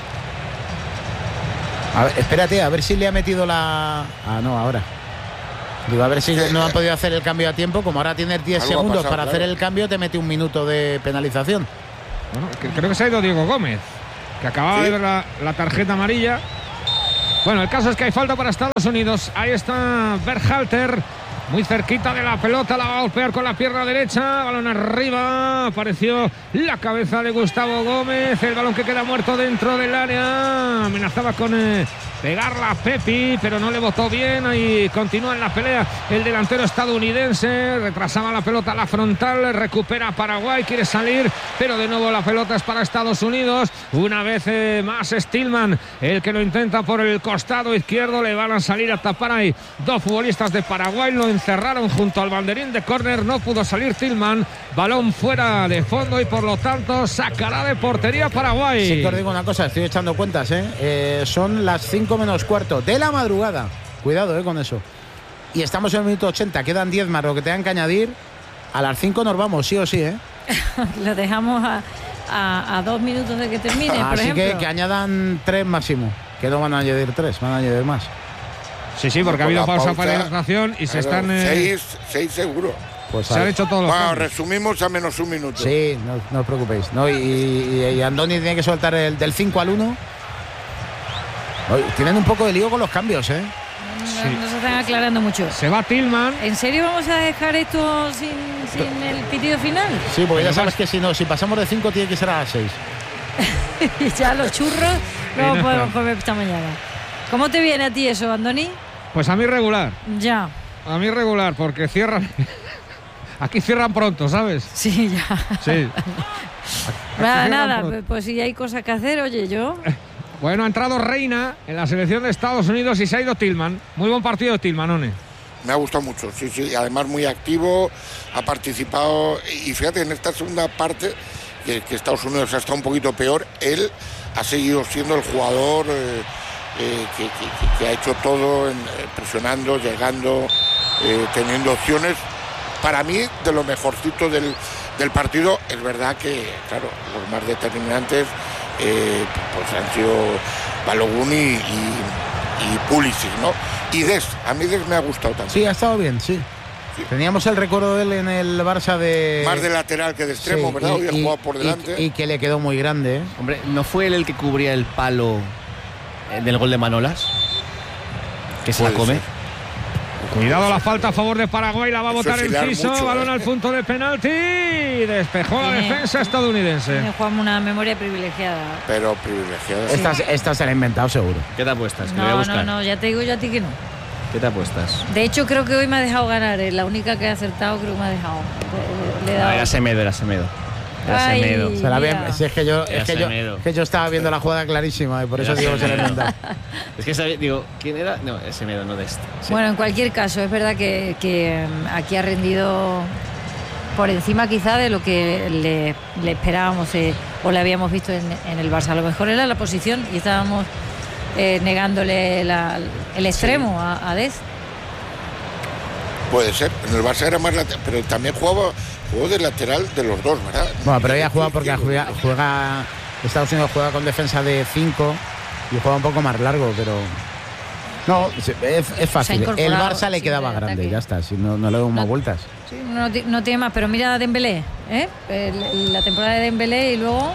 [SPEAKER 1] A ver, espérate, a ver si le ha metido la... Ah, no, ahora. Digo, a ver si no han podido hacer el cambio a tiempo. Como ahora tienes diez segundos pasado, para claro. hacer el cambio, te mete un minuto de penalización.
[SPEAKER 5] Bueno, que, creo que se ha ido Diego Gómez, que acababa ¿Sí? de ver la, la tarjeta amarilla. Bueno, el caso es que hay falta para Estados Unidos. Ahí está Berhalter, muy cerquita de la pelota, la va a golpear con la pierna derecha, balón arriba, apareció la cabeza de Gustavo Gómez, el balón que queda muerto dentro del área, amenazaba con eh, pegarla a Pepi, pero no le botó bien, ahí continúa en la pelea el delantero estadounidense, retrasaba la pelota a la frontal, recupera Paraguay, quiere salir, pero de nuevo la pelota es para Estados Unidos, una vez eh, más Stillman, el que lo intenta por el costado izquierdo, le van a salir a tapar ahí dos futbolistas de Paraguay, lo encerraron junto al banderín de córner, no pudo salir Tillman, balón fuera de fondo y por lo tanto sacará de portería Paraguay.
[SPEAKER 1] Sí, te os digo una cosa, estoy echando cuentas, ¿eh? Eh, son las cinco menos cuarto de la madrugada, cuidado eh, con eso, y estamos en el minuto ochenta, quedan diez más lo que tengan que añadir, a las cinco nos vamos, sí o sí, ¿eh?
[SPEAKER 2] Lo dejamos a, a, a dos minutos de que termine, por
[SPEAKER 1] así
[SPEAKER 2] ejemplo.
[SPEAKER 1] que, que añadan tres máximo, que no van a añadir tres, van a añadir más.
[SPEAKER 5] Sí, sí, porque ha habido pausa, pausa para la hidratación y se están...
[SPEAKER 3] Eh... Seis, seis seguro.
[SPEAKER 5] Pues se han hecho todos los
[SPEAKER 3] bueno,
[SPEAKER 5] cambios.
[SPEAKER 3] Resumimos a menos un minuto.
[SPEAKER 1] Sí, no, no os preocupéis. No, y, y, y Andoni tiene que soltar el del cinco al uno. Oye, tienen un poco de lío con los cambios, ¿eh?
[SPEAKER 2] No, sí. no se están aclarando mucho.
[SPEAKER 5] Se va Tillman.
[SPEAKER 2] ¿En serio vamos a dejar esto sin, sin el pitido final?
[SPEAKER 1] Sí, porque ya sabes que si no, si pasamos de cinco tiene que ser a las seis.
[SPEAKER 2] Y ya los churros no podemos comer esta mañana. ¿Cómo te viene a ti eso, Andoni?
[SPEAKER 5] Pues a mí regular.
[SPEAKER 2] Ya.
[SPEAKER 5] A mí regular, porque cierran... Aquí cierran pronto, ¿sabes?
[SPEAKER 2] Sí, ya.
[SPEAKER 5] Sí.
[SPEAKER 2] Nada, nada, pronto. Pues si hay cosas que hacer, oye, yo...
[SPEAKER 5] Bueno, ha entrado Reina en la selección de Estados Unidos y se ha ido Tillman. Muy buen partido de Tillman, One.
[SPEAKER 3] Me ha gustado mucho, sí, sí. Además muy activo, ha participado. Y fíjate, en esta segunda parte, que, que Estados Unidos ha estado un poquito peor, él ha seguido siendo el jugador... Eh, Eh, que, que, que ha hecho todo, en, eh, presionando, llegando, eh, teniendo opciones. Para mí, de lo mejorcito del, del partido, es verdad que, claro, los más determinantes eh, pues han sido Balogun y, y, y Pulisic, ¿no? Y Des, a mí Des me ha gustado también.
[SPEAKER 1] Sí, ha estado bien, sí. Sí. Teníamos el recuerdo de él en el Barça de...
[SPEAKER 3] Más de lateral que de extremo, sí, ¿verdad? Hoy ha jugado por delante.
[SPEAKER 1] Y, y que le quedó muy grande, ¿eh?
[SPEAKER 4] Hombre, ¿no fue él el que cubría el palo del gol de Manolas? Que se la come. Ser.
[SPEAKER 5] Cuidado la falta a favor de Paraguay, la va a botar el Ciso, mucho, balón eh. al punto de penalti, despejó la defensa estadounidense.
[SPEAKER 2] Tiene Juan una memoria privilegiada.
[SPEAKER 3] Pero privilegiada.
[SPEAKER 1] Sí. Esta, esta se la ha inventado seguro.
[SPEAKER 4] ¿Qué te apuestas? Que
[SPEAKER 2] no,
[SPEAKER 4] voy a buscar.
[SPEAKER 2] no, no, ya te digo yo a ti que no.
[SPEAKER 4] ¿Qué te apuestas?
[SPEAKER 2] De hecho, creo que hoy me ha dejado ganar, eh. La única que ha acertado creo que me ha dejado. Le, le he dado...
[SPEAKER 4] ah, era Semedo, era Semedo.
[SPEAKER 2] Ay,
[SPEAKER 1] se la ve, si es que yo es que yo, es que yo estaba viendo la jugada clarísima y por eso digo que se la he inventado.
[SPEAKER 4] Es que sabía, digo, ¿quién era? No, es Semedo, no de este.
[SPEAKER 2] Sí. Bueno, en cualquier caso, es verdad que, que aquí ha rendido por encima quizá de lo que le, le esperábamos eh, o le habíamos visto en, en el Barça. A lo mejor era la posición y estábamos eh, negándole la, el extremo sí. a, a Des.
[SPEAKER 3] Puede ser, en el Barça era más lateral, pero también jugaba jugó de lateral de los dos, ¿verdad?
[SPEAKER 1] Bueno, pero ella juega porque juega, juega Estados Unidos juega con defensa de cinco y juega un poco más largo, pero no, es, es fácil. El Barça le quedaba sí, grande, ya está, si no, no le doy más no, vueltas.
[SPEAKER 2] Sí, no, no tiene más, pero mira a Dembélé, ¿eh? El, la temporada de Dembélé y luego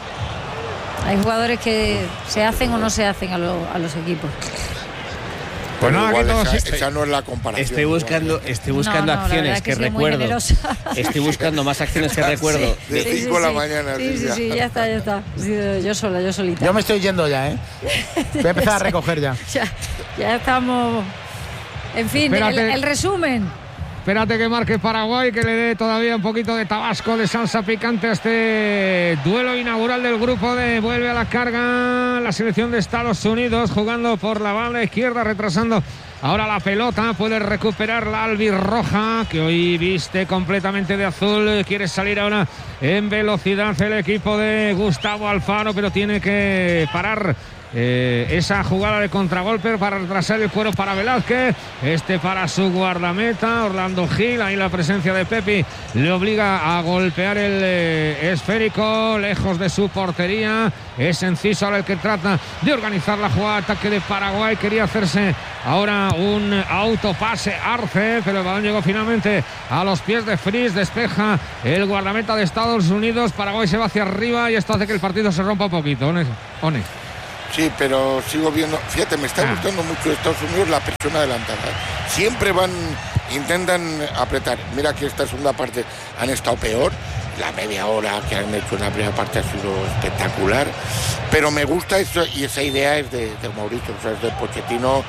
[SPEAKER 2] hay jugadores que se hacen o no se hacen a, lo, a los equipos.
[SPEAKER 3] Pues no, igual esa, estoy, esa no es la comparación.
[SPEAKER 4] Estoy buscando, estoy buscando no, no, acciones que, que recuerdo. Estoy buscando más acciones que recuerdo.
[SPEAKER 3] Sí, de cinco sí, sí, de la
[SPEAKER 2] sí.
[SPEAKER 3] mañana.
[SPEAKER 2] Sí, sí, sí, ya está, ya está. Sí, yo sola, yo solita.
[SPEAKER 1] Yo me estoy yendo ya, ¿eh? Voy a empezar a recoger ya.
[SPEAKER 2] Ya, ya estamos. En fin, el, el resumen.
[SPEAKER 5] Espérate que marque Paraguay, que le dé todavía un poquito de tabasco, de salsa picante a este duelo inaugural del grupo D. Vuelve a la carga la selección de Estados Unidos, jugando por la banda izquierda, retrasando ahora la pelota. Puede recuperar la albirroja, que hoy viste completamente de azul. Quiere salir ahora en velocidad el equipo de Gustavo Alfaro, pero tiene que parar Eh, esa jugada de contragolpe para retrasar el cuero para Velázquez, este para su guardameta Orlando Gil. Ahí la presencia de Pepi le obliga a golpear el eh, esférico lejos de su portería. Es Enciso ahora el que trata de organizar la jugada de ataque de Paraguay. Quería hacerse ahora un autopase Arce, pero el balón llegó finalmente a los pies de Fries. Despeja el guardameta de Estados Unidos. Paraguay se va hacia arriba y esto hace que el partido se rompa un poquito. One, One.
[SPEAKER 3] Sí, pero sigo viendo, fíjate, me está ah. gustando mucho Estados Unidos la presión adelantada. Siempre van, intentan apretar. Mira que esta segunda parte han estado peor. La media hora que han hecho en la primera parte ha sido espectacular. Pero me gusta eso y esa idea es de, de Mauricio, o sea, es de Pochettino,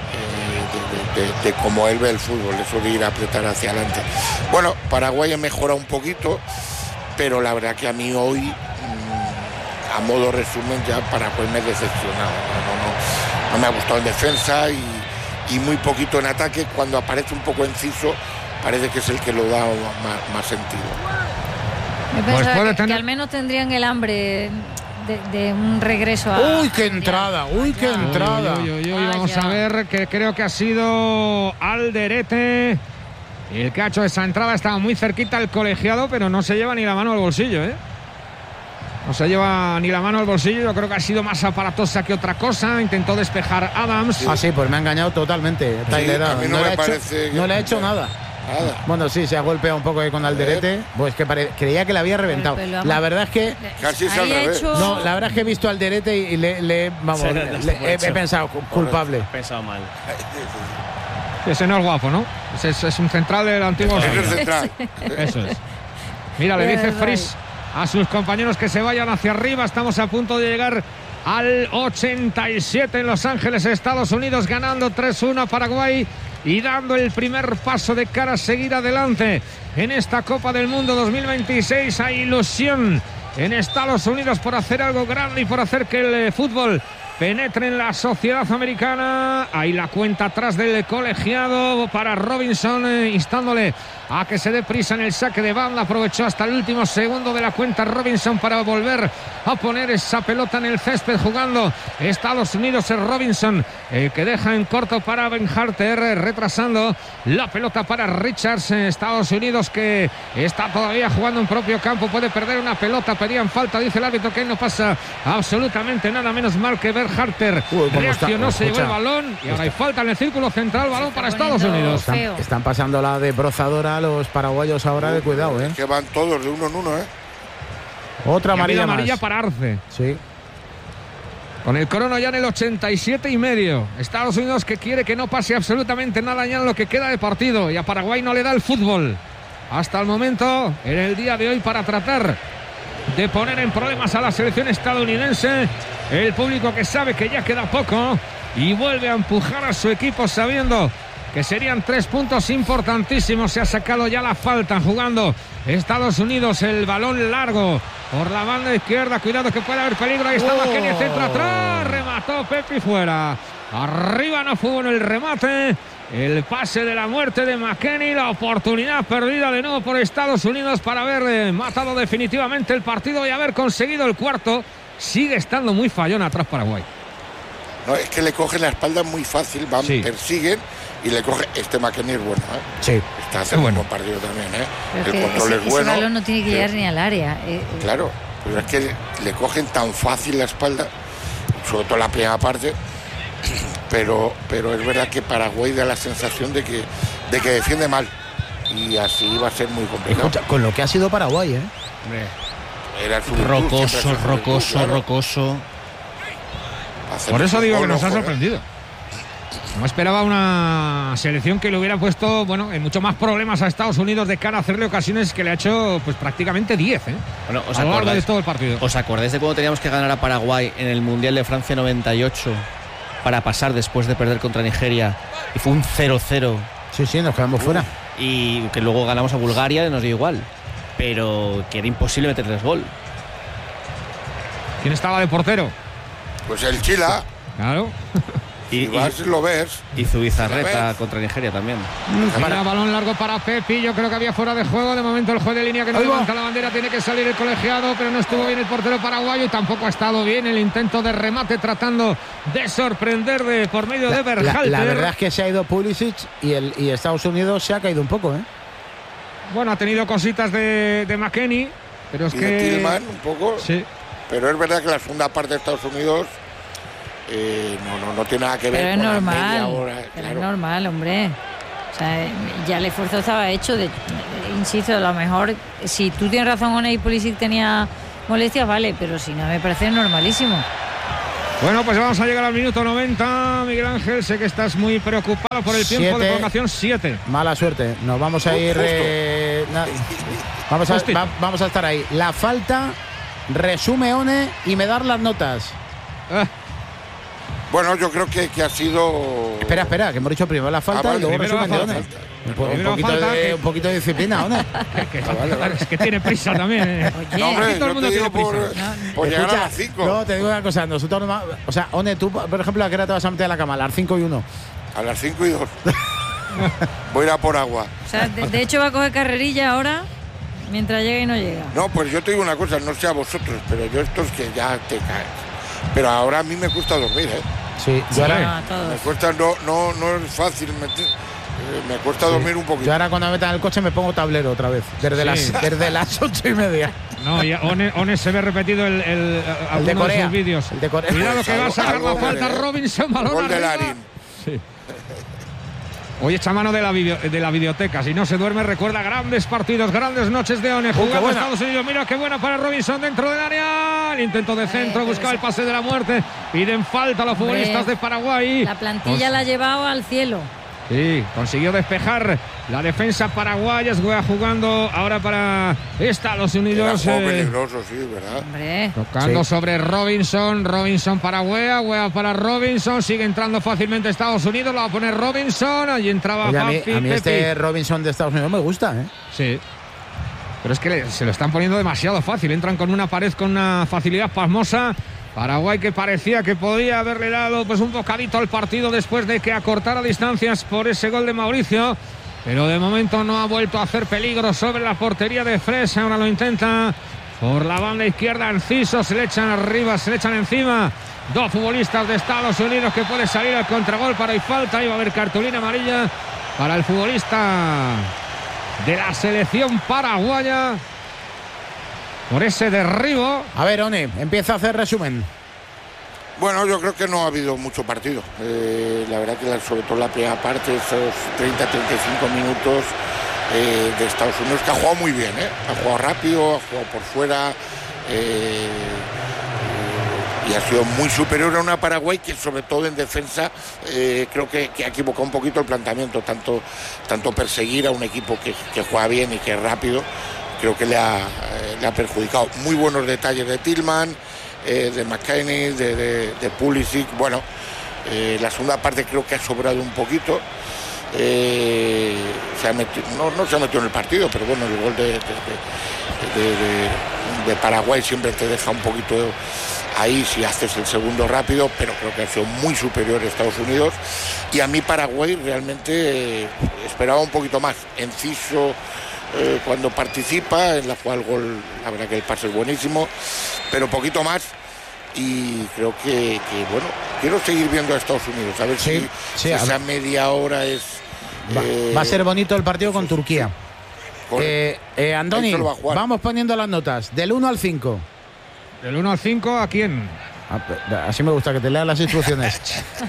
[SPEAKER 3] eh, de, de, de, de cómo él ve el fútbol, eso de ir a apretar hacia adelante. Bueno, Paraguay ha mejorado un poquito, pero la verdad que a mí hoy... a modo resumen, ya Paraguay me ha decepcionado. No, no, no, no me ha gustado en defensa y, y muy poquito en ataque. Cuando aparece un poco Enciso, parece que es el que lo da más, más sentido.
[SPEAKER 2] Me pensaba pues que, tener... que al menos tendrían el hambre de, de un regreso a...
[SPEAKER 1] ¡Uy, qué entrada! ¡Uy, qué entrada!
[SPEAKER 5] Uy, uy, uy, uy, vamos a ver, que creo que ha sido Alderete el que ha hecho esa entrada. Estaba muy cerquita el colegiado, pero no se lleva ni la mano al bolsillo, ¿eh? No se lleva ni la mano al bolsillo. Yo creo que ha sido más aparatosa que otra cosa. Intentó despejar Adams.
[SPEAKER 1] Sí. Ah, sí, pues me ha engañado totalmente.
[SPEAKER 3] Sí,
[SPEAKER 1] Tyler,
[SPEAKER 3] a mí no,
[SPEAKER 1] no,
[SPEAKER 3] me
[SPEAKER 1] le
[SPEAKER 3] parece
[SPEAKER 1] hecho, no le ha hecho nada.
[SPEAKER 3] Nada.
[SPEAKER 1] Bueno, sí, se ha golpeado un poco ahí con Alderete. Eh. Pues que pare... creía que le había reventado. Pero, pero la verdad es que...
[SPEAKER 3] Casi es al revés.
[SPEAKER 2] Hecho...
[SPEAKER 1] No, la verdad es que he visto a Alderete y le, le vamos, sí, le, le, he, he pensado culpable.
[SPEAKER 4] He pensado mal.
[SPEAKER 5] Ese no es guapo, ¿no? Ese es, es un central del antiguo...
[SPEAKER 3] Ese es central.
[SPEAKER 5] Eso es. Mira, le dice Fries a sus compañeros que se vayan hacia arriba. Estamos a punto de llegar al ochenta y siete en Los Ángeles, Estados Unidos, ganando tres uno a Paraguay y dando el primer paso de cara a seguir adelante en esta Copa del Mundo dos mil veintiséis. Hay ilusión en Estados Unidos por hacer algo grande y por hacer que el eh, fútbol penetre en la sociedad americana. Ahí la cuenta atrás del colegiado para Robinson, eh, instándole a que se dé prisa en el saque de banda. Aprovechó hasta el último segundo de la cuenta Robinson para volver a poner esa pelota en el césped jugando Estados Unidos. Es Robinson el que deja en corto para Ben Harter, retrasando la pelota para Richards. Estados Unidos que está todavía jugando en propio campo, puede perder una pelota, pedían falta, dice el árbitro que no pasa absolutamente nada, menos mal que Ben Harter Uy, reaccionó, está, se llevó el balón y ahora hay falta en el círculo central, balón para Estados Unidos.
[SPEAKER 1] Están, están pasando la desbrozadora los paraguayos ahora, de cuidado, ¿eh?
[SPEAKER 3] Que van todos de uno en uno, ¿eh?
[SPEAKER 1] Otra amarilla,
[SPEAKER 5] amarilla
[SPEAKER 1] más.
[SPEAKER 5] para Arce.
[SPEAKER 1] Sí.
[SPEAKER 5] Con el crono ya en el ochenta y siete y medio. Estados Unidos que quiere que no pase absolutamente nada ya en lo que queda de partido. Y a Paraguay no le da el fútbol hasta el momento en el día de hoy para tratar de poner en problemas a la selección estadounidense. El público que sabe que ya queda poco y vuelve a empujar a su equipo sabiendo que serían tres puntos importantísimos. Se ha sacado ya la falta jugando Estados Unidos, el balón largo por la banda izquierda, cuidado que puede haber peligro, ahí está oh. McKennie, centro atrás, remató Pepi fuera, arriba no fue en el remate, el pase de la muerte de McKennie, la oportunidad perdida de nuevo por Estados Unidos para haber eh, matado definitivamente el partido y haber conseguido el cuarto. Sigue estando muy fallón atrás Paraguay.
[SPEAKER 3] No, es que le cogen la espalda muy fácil, van, sí. persiguen y le coge. Este McKennie es bueno, ¿eh?
[SPEAKER 1] Sí.
[SPEAKER 3] Está haciendo bueno. un buen partido también, ¿eh?
[SPEAKER 2] Pero el control ese, es bueno. Ese balón no tiene que llegar ni al área. Eh,
[SPEAKER 3] claro, pero es que le cogen tan fácil la espalda, sobre todo la primera parte, pero, pero es verdad que Paraguay da la sensación de que, de que defiende mal y así va a ser muy complicado.
[SPEAKER 1] Escucha, con lo que ha sido Paraguay, ¿eh?
[SPEAKER 3] Era su
[SPEAKER 4] rocoso, virtud, rocoso, claro. rocoso.
[SPEAKER 5] Por eso digo que nos ha sorprendido. No esperaba una selección que le hubiera puesto, bueno, en mucho más problemas a Estados Unidos de cara a hacerle ocasiones que le ha hecho, pues prácticamente diez, ¿eh?
[SPEAKER 4] Bueno, ¿os
[SPEAKER 5] a lo largo de
[SPEAKER 4] acordáis,
[SPEAKER 5] todo el partido?
[SPEAKER 4] ¿Os acordáis de cuando teníamos que ganar a Paraguay en el Mundial de Francia noventa y ocho para pasar después de perder contra Nigeria? Y fue un cero cero.
[SPEAKER 1] Sí, sí, nos quedamos uh, fuera.
[SPEAKER 4] Y que luego ganamos a Bulgaria y nos dio igual. Pero que era imposible meterles gol.
[SPEAKER 5] ¿Quién estaba de portero?
[SPEAKER 3] Pues el Chila.
[SPEAKER 5] Claro.
[SPEAKER 3] Y,
[SPEAKER 4] Y,
[SPEAKER 3] vas
[SPEAKER 4] y,
[SPEAKER 3] y lo ves.
[SPEAKER 4] y Zubizarreta
[SPEAKER 3] ves.
[SPEAKER 4] contra Nigeria también.
[SPEAKER 5] Mira, balón largo para Pepi. Yo creo que había fuera de juego. De momento el juez de línea que no
[SPEAKER 1] Ahí va.
[SPEAKER 5] levanta la bandera. Tiene que salir el colegiado, pero no estuvo bien el portero paraguayo y tampoco ha estado bien el intento de remate tratando de sorprender de, por medio de
[SPEAKER 1] La,
[SPEAKER 5] Berhalter.
[SPEAKER 1] la verdad es que se ha ido Pulisic y, el, y Estados Unidos se ha caído un poco, ¿eh?
[SPEAKER 5] Bueno, ha tenido cositas de, de McKennie, pero es
[SPEAKER 3] Y
[SPEAKER 5] que...
[SPEAKER 3] de Tillman un poco.
[SPEAKER 5] Sí.
[SPEAKER 3] Pero es verdad que la segunda parte de Estados Unidos eh, no, no, no tiene nada que ver
[SPEAKER 2] Pero es
[SPEAKER 3] con la media
[SPEAKER 2] normal,
[SPEAKER 3] hora.
[SPEAKER 2] pero
[SPEAKER 3] Claro.
[SPEAKER 2] es normal, hombre. O sea, ya el esfuerzo estaba hecho. De, insisto, a lo mejor, si tú tienes razón, Oney Pulisic tenía molestias, vale, pero si no, me parece normalísimo.
[SPEAKER 5] Bueno, pues vamos a llegar al minuto noventa, Miguel Ángel. Sé que estás muy preocupado por el tiempo
[SPEAKER 1] Siete.
[SPEAKER 5] de prolongación. Siete.
[SPEAKER 1] Mala suerte. Nos vamos a ir. eh, na- vamos, a,
[SPEAKER 5] Justito.
[SPEAKER 1] va- vamos a estar ahí. La falta, resume One y me dar las notas.
[SPEAKER 5] Ah,
[SPEAKER 3] Bueno, yo creo que, que ha sido.
[SPEAKER 1] Espera, espera, que hemos dicho primero la falta
[SPEAKER 3] Ah, vale,
[SPEAKER 1] y luego
[SPEAKER 5] primero
[SPEAKER 1] resumen
[SPEAKER 5] la
[SPEAKER 1] de
[SPEAKER 5] falta.
[SPEAKER 1] One. Un, po- un
[SPEAKER 5] Primero
[SPEAKER 1] poquito
[SPEAKER 5] falta
[SPEAKER 1] de,
[SPEAKER 5] que-
[SPEAKER 1] un poquito de disciplina, One.
[SPEAKER 5] que,
[SPEAKER 3] Ah, vale, vale.
[SPEAKER 5] es que tiene prisa también. eh.
[SPEAKER 2] Oye,
[SPEAKER 3] No, hombre,
[SPEAKER 5] Aquí todo el
[SPEAKER 3] yo
[SPEAKER 5] mundo
[SPEAKER 3] te digo
[SPEAKER 5] tiene
[SPEAKER 3] por,
[SPEAKER 5] prisa.
[SPEAKER 3] por llegar
[SPEAKER 1] Escucha,
[SPEAKER 3] a las cinco.
[SPEAKER 1] No, te digo una cosa. Nosotros, no- o sea, One, tú, por ejemplo, ¿a qué hora te vas a meter a la cama? A las cinco y uno.
[SPEAKER 3] A las cinco y dos. Voy a ir a por agua.
[SPEAKER 2] o sea, de, de hecho va a coger carrerilla ahora, mientras llega y no llega.
[SPEAKER 3] No, pues yo te digo una cosa, no sé a vosotros, pero yo esto es que ya te caes. Pero ahora a mí me cuesta dormir, ¿eh?
[SPEAKER 1] Sí,
[SPEAKER 2] Sí,
[SPEAKER 1] yo ahora,
[SPEAKER 2] no, a
[SPEAKER 3] Me
[SPEAKER 2] todos.
[SPEAKER 3] cuesta, no, no, no es fácil meter. eh, me cuesta dormir un poquito.
[SPEAKER 1] yo ahora cuando me metan en el coche me pongo tablero otra vez. Desde,
[SPEAKER 5] Sí.
[SPEAKER 1] las, desde las ocho y media.
[SPEAKER 5] No, y One, One se ve repetido el, el,
[SPEAKER 1] El de
[SPEAKER 5] alguno de
[SPEAKER 1] Corea.
[SPEAKER 5] sus vídeos.
[SPEAKER 1] El de Corea.
[SPEAKER 5] Cuidado que va a sacar
[SPEAKER 3] Algo
[SPEAKER 5] la falta
[SPEAKER 3] de-
[SPEAKER 5] Robinson, balón
[SPEAKER 3] Gol de
[SPEAKER 5] arriba.
[SPEAKER 3] Larin.
[SPEAKER 5] Hoy echa mano de la, video- de la videoteca. Si no se duerme, recuerda grandes partidos, grandes noches de One.
[SPEAKER 1] qué
[SPEAKER 5] Jugando
[SPEAKER 1] buena.
[SPEAKER 5] Estados Unidos. Mira qué buena para Robinson dentro del área. El intento de centro,
[SPEAKER 2] Eh,
[SPEAKER 5] buscaba el
[SPEAKER 2] pero
[SPEAKER 5] pase de la muerte. Piden falta a los
[SPEAKER 2] Hombre,
[SPEAKER 5] futbolistas de Paraguay.
[SPEAKER 2] La plantilla la ha llevado al cielo.
[SPEAKER 5] Sí, consiguió despejar la defensa paraguaya. Juega jugando ahora para Estados
[SPEAKER 3] Era
[SPEAKER 5] Unidos.
[SPEAKER 3] juego
[SPEAKER 5] eh,
[SPEAKER 3] peligroso, sí, ¿verdad?
[SPEAKER 2] Hombre,
[SPEAKER 5] Tocando
[SPEAKER 1] Sí.
[SPEAKER 5] sobre Robinson, Robinson para Wea, Wea para Robinson, sigue entrando fácilmente Estados Unidos, lo va a poner Robinson, allí entraba
[SPEAKER 1] Oye, a mí,
[SPEAKER 5] Papi,
[SPEAKER 1] a mí
[SPEAKER 5] Pepi.
[SPEAKER 1] este Robinson de Estados Unidos me gusta, ¿eh?
[SPEAKER 5] Sí, pero es que le- se lo están poniendo demasiado fácil, entran con una pared con una facilidad pasmosa. Paraguay que parecía que podía haberle dado pues un bocadito al partido después de que acortara distancias por ese gol de Mauricio, pero de momento no ha vuelto a hacer peligro sobre la portería de Fresa. Ahora lo intenta por la banda izquierda Enciso, se le echan arriba, se le echan encima dos futbolistas de Estados Unidos que puede salir al contragol, para y falta, y va a haber cartulina amarilla para el futbolista de la selección paraguaya por ese derribo.
[SPEAKER 1] A ver, One, empieza a hacer resumen.
[SPEAKER 3] Bueno, yo creo que no ha habido mucho partido. Eh, la verdad que la- sobre todo la primera parte, esos treinta a treinta y cinco minutos eh, de Estados Unidos, que ha jugado muy bien, ¿eh? Ha jugado rápido, ha jugado por fuera. eh, y ha sido muy superior a una Paraguay que, sobre todo en defensa, eh, creo que, que ha equivocado un poquito el planteamiento, tanto, tanto perseguir a un equipo que, que juega bien y que es rápido, creo que le ha, eh, le ha perjudicado. Muy buenos detalles de Tillman, eh, de McKennie, de, de, de Pulisic. Bueno, eh, la segunda parte creo que ha sobrado un poquito. Eh, se ha metido, no, no se ha metido en el partido, pero bueno, el gol de, de, de, de, de- de Paraguay siempre te deja un poquito ahí si haces el segundo rápido, pero creo que ha sido muy superior a Estados Unidos. Y a mí Paraguay realmente eh, esperaba un poquito más. Enciso, eh, cuando participa en la jugada del gol, la verdad que el pase es buenísimo, pero poquito más. Y creo que, que, bueno, quiero seguir viendo a Estados Unidos, a ver
[SPEAKER 1] Sí,
[SPEAKER 3] si,
[SPEAKER 1] sí,
[SPEAKER 3] si
[SPEAKER 1] a
[SPEAKER 3] esa
[SPEAKER 1] ver.
[SPEAKER 3] media hora es...
[SPEAKER 1] Va,
[SPEAKER 3] eh,
[SPEAKER 1] va a ser bonito el partido con Turquía.
[SPEAKER 3] correcto.
[SPEAKER 1] Eh, eh, Andoni,
[SPEAKER 3] Ahí se lo va a jugar.
[SPEAKER 1] vamos poniendo las notas. Del uno al cinco.
[SPEAKER 5] Del uno al cinco, ¿a quién?
[SPEAKER 1] Ah, pe- Así me gusta que te lean las instrucciones.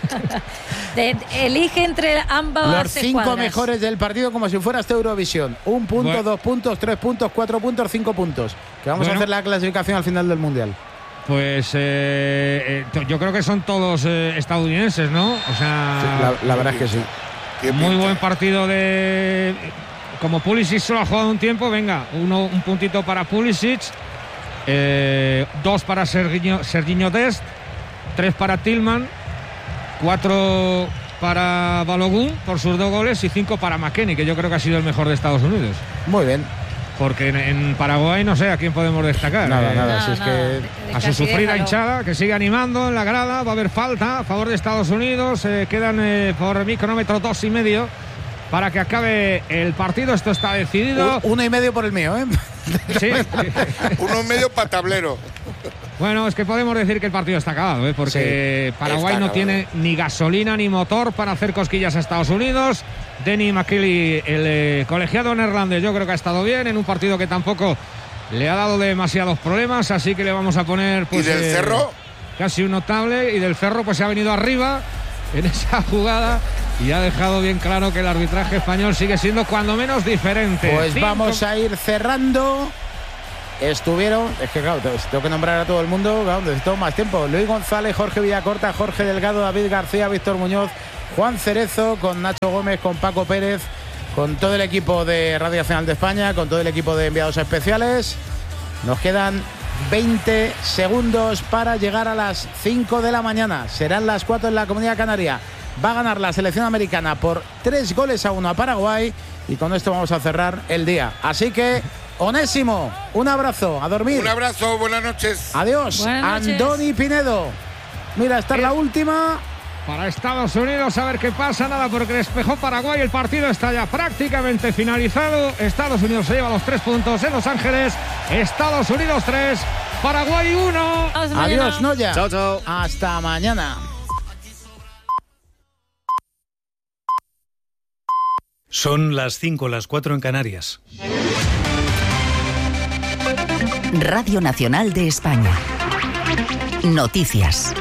[SPEAKER 2] de- elige entre ambas
[SPEAKER 1] Los cinco
[SPEAKER 2] escuadras.
[SPEAKER 1] mejores del partido como si fuera esta Eurovisión. Un punto,
[SPEAKER 5] Bueno.
[SPEAKER 1] dos puntos, tres puntos, cuatro puntos, cinco puntos. Que vamos
[SPEAKER 5] Bueno.
[SPEAKER 1] a hacer la clasificación al final del Mundial.
[SPEAKER 5] Pues eh, eh, yo creo que son todos eh, estadounidenses, ¿no? O sea,
[SPEAKER 1] Sí, la, la verdad es que sí.
[SPEAKER 3] ¿Qué
[SPEAKER 5] muy
[SPEAKER 3] pinta?
[SPEAKER 5] buen partido de... Como Pulisic solo ha jugado un tiempo, venga, uno, un puntito para Pulisic, eh, dos para Sergiño, Sergiño Dest, tres para Tillman, cuatro para Balogun por sus dos goles y cinco para McKennie, que yo creo que ha sido el mejor de Estados Unidos.
[SPEAKER 1] Muy bien.
[SPEAKER 5] porque en, en Paraguay no sé a quién podemos destacar.
[SPEAKER 1] Nada,
[SPEAKER 5] eh,
[SPEAKER 1] nada, si es
[SPEAKER 2] nada,
[SPEAKER 1] que...
[SPEAKER 2] de-
[SPEAKER 5] A su
[SPEAKER 2] casi
[SPEAKER 5] sufrida
[SPEAKER 2] déjalo.
[SPEAKER 5] hinchada, que sigue animando en la grada. Va a haber falta a favor de Estados Unidos. Eh, quedan eh, por mi cronómetro dos y medio para que acabe el partido. Esto está decidido.
[SPEAKER 1] U- Uno y medio por el mío, ¿eh?
[SPEAKER 5] Sí.
[SPEAKER 3] Uno y medio para tablero.
[SPEAKER 5] Bueno, es que podemos decir que el partido está acabado, ¿eh? Porque
[SPEAKER 3] Sí,
[SPEAKER 5] Paraguay
[SPEAKER 3] está
[SPEAKER 5] no
[SPEAKER 3] acabado.
[SPEAKER 5] tiene ni gasolina ni motor para hacer cosquillas a Estados Unidos. Denny McKinley, el eh, colegiado neerlandés, yo creo que ha estado bien en un partido que tampoco le ha dado demasiados problemas, así que le vamos a poner pues,
[SPEAKER 3] ¿Y del
[SPEAKER 5] eh,
[SPEAKER 3] Cerro?
[SPEAKER 5] casi un notable. Y del Cerro pues se ha venido arriba en esa jugada y ha dejado bien claro que el arbitraje español sigue siendo cuando menos diferente.
[SPEAKER 1] Pues
[SPEAKER 5] Cinco-
[SPEAKER 1] vamos a ir cerrando. Estuvieron, es que claro, tengo que nombrar a todo el mundo, claro, necesito más tiempo. Luis González, Jorge Villacorta, Jorge Delgado, David García, Víctor Muñoz, Juan Cerezo, con Nacho Gómez, con Paco Pérez, con todo el equipo de Radio Nacional de España, con todo el equipo de enviados especiales. Nos quedan veinte segundos para llegar a las cinco de la mañana. Serán las cuatro en la Comunidad Canaria. Va a ganar la selección americana por tres goles a uno a Paraguay y con esto vamos a cerrar el día. Así que, Onésimo, un abrazo, a dormir.
[SPEAKER 3] Un abrazo, buenas noches.
[SPEAKER 1] Adiós,
[SPEAKER 2] Buenas noches.
[SPEAKER 1] Andoni Pinedo. Mira, esta es la última.
[SPEAKER 5] Para Estados Unidos, a ver qué pasa, nada, porque despejó Paraguay, el partido está ya prácticamente finalizado. Estados Unidos se lleva los tres puntos en Los Ángeles. Estados Unidos tres, Paraguay uno.
[SPEAKER 2] Hasta mañana.
[SPEAKER 1] Adiós, Noya.
[SPEAKER 4] Chao, chao.
[SPEAKER 1] Hasta mañana.
[SPEAKER 6] Son las cinco, las cuatro en Canarias.
[SPEAKER 7] Radio Nacional de España. Noticias.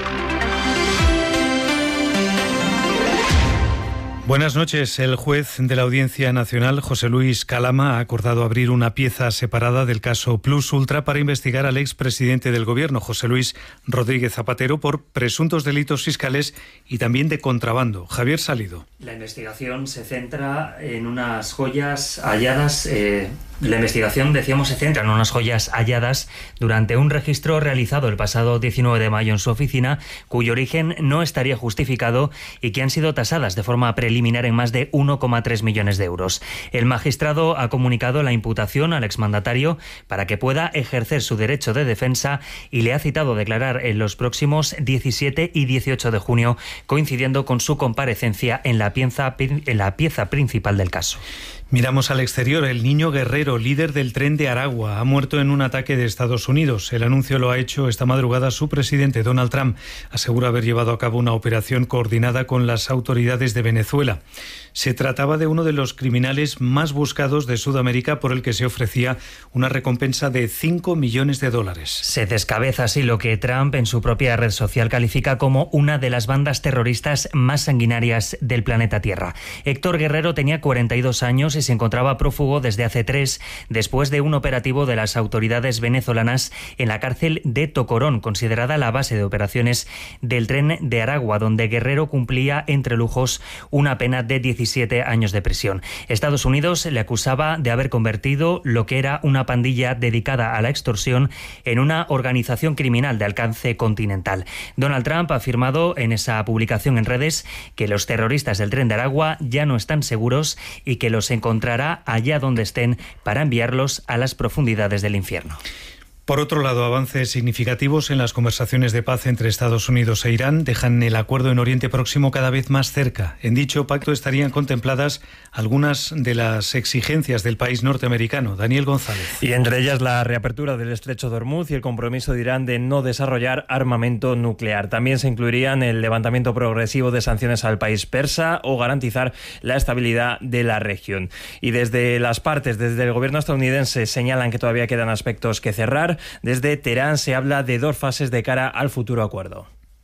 [SPEAKER 6] Buenas noches. El juez de la Audiencia Nacional, José Luis Calama, ha acordado abrir una pieza separada del caso Plus Ultra para investigar al expresidente del Gobierno, José Luis Rodríguez Zapatero, por presuntos delitos fiscales y también de contrabando. Javier Salido.
[SPEAKER 8] La investigación se centra en unas joyas halladas. Eh, la investigación, decíamos, se centra en unas joyas halladas durante un registro realizado el pasado diecinueve de mayo en su oficina, cuyo origen no estaría justificado y que han sido tasadas de forma preliminar en más de uno coma tres millones de euros. El magistrado ha comunicado la imputación al exmandatario para que pueda ejercer su derecho de defensa y le ha citado a declarar en los próximos diecisiete y dieciocho de junio, coincidiendo con su comparecencia en la pieza, en la pieza principal del caso.
[SPEAKER 6] Miramos al exterior. El niño Guerrero, líder del tren de Aragua, ha muerto en un ataque de Estados Unidos. El anuncio lo ha hecho esta madrugada su presidente, Donald Trump. Asegura haber llevado a cabo una operación coordinada con las autoridades de Venezuela. Se trataba de uno de los criminales más buscados de Sudamérica, por el que se ofrecía una recompensa de cinco millones de dólares.
[SPEAKER 8] Se descabeza así lo que Trump en su propia red social califica como una de las bandas terroristas más sanguinarias del planeta Tierra. Héctor Guerrero tenía cuarenta y dos años y se encontraba prófugo desde hace tres, después de un operativo de las autoridades venezolanas en la cárcel de Tocorón, considerada la base de operaciones del tren de Aragua, donde Guerrero cumplía entre lujos una pena de diecisiete años de prisión. Estados Unidos le acusaba de haber convertido lo que era una pandilla dedicada a la extorsión en una organización criminal de alcance continental. Donald Trump ha afirmado en esa publicación en redes que los terroristas del tren de Aragua ya no están seguros y que los encontrará allá donde estén para enviarlos a las profundidades del infierno.
[SPEAKER 6] Por otro lado, avances significativos en las conversaciones de paz entre Estados Unidos e Irán dejan el acuerdo en Oriente Próximo cada vez más cerca. En dicho pacto estarían contempladas algunas de las exigencias del país norteamericano. Daniel González.
[SPEAKER 9] Y entre ellas la reapertura del estrecho de Hormuz y el compromiso de Irán de no desarrollar armamento nuclear. También se incluirían el levantamiento progresivo de sanciones al país persa o garantizar la estabilidad de la región. Y desde las partes, desde el gobierno estadounidense, señalan que todavía quedan aspectos que cerrar. Desde Teherán se habla de dos fases de cara al futuro acuerdo.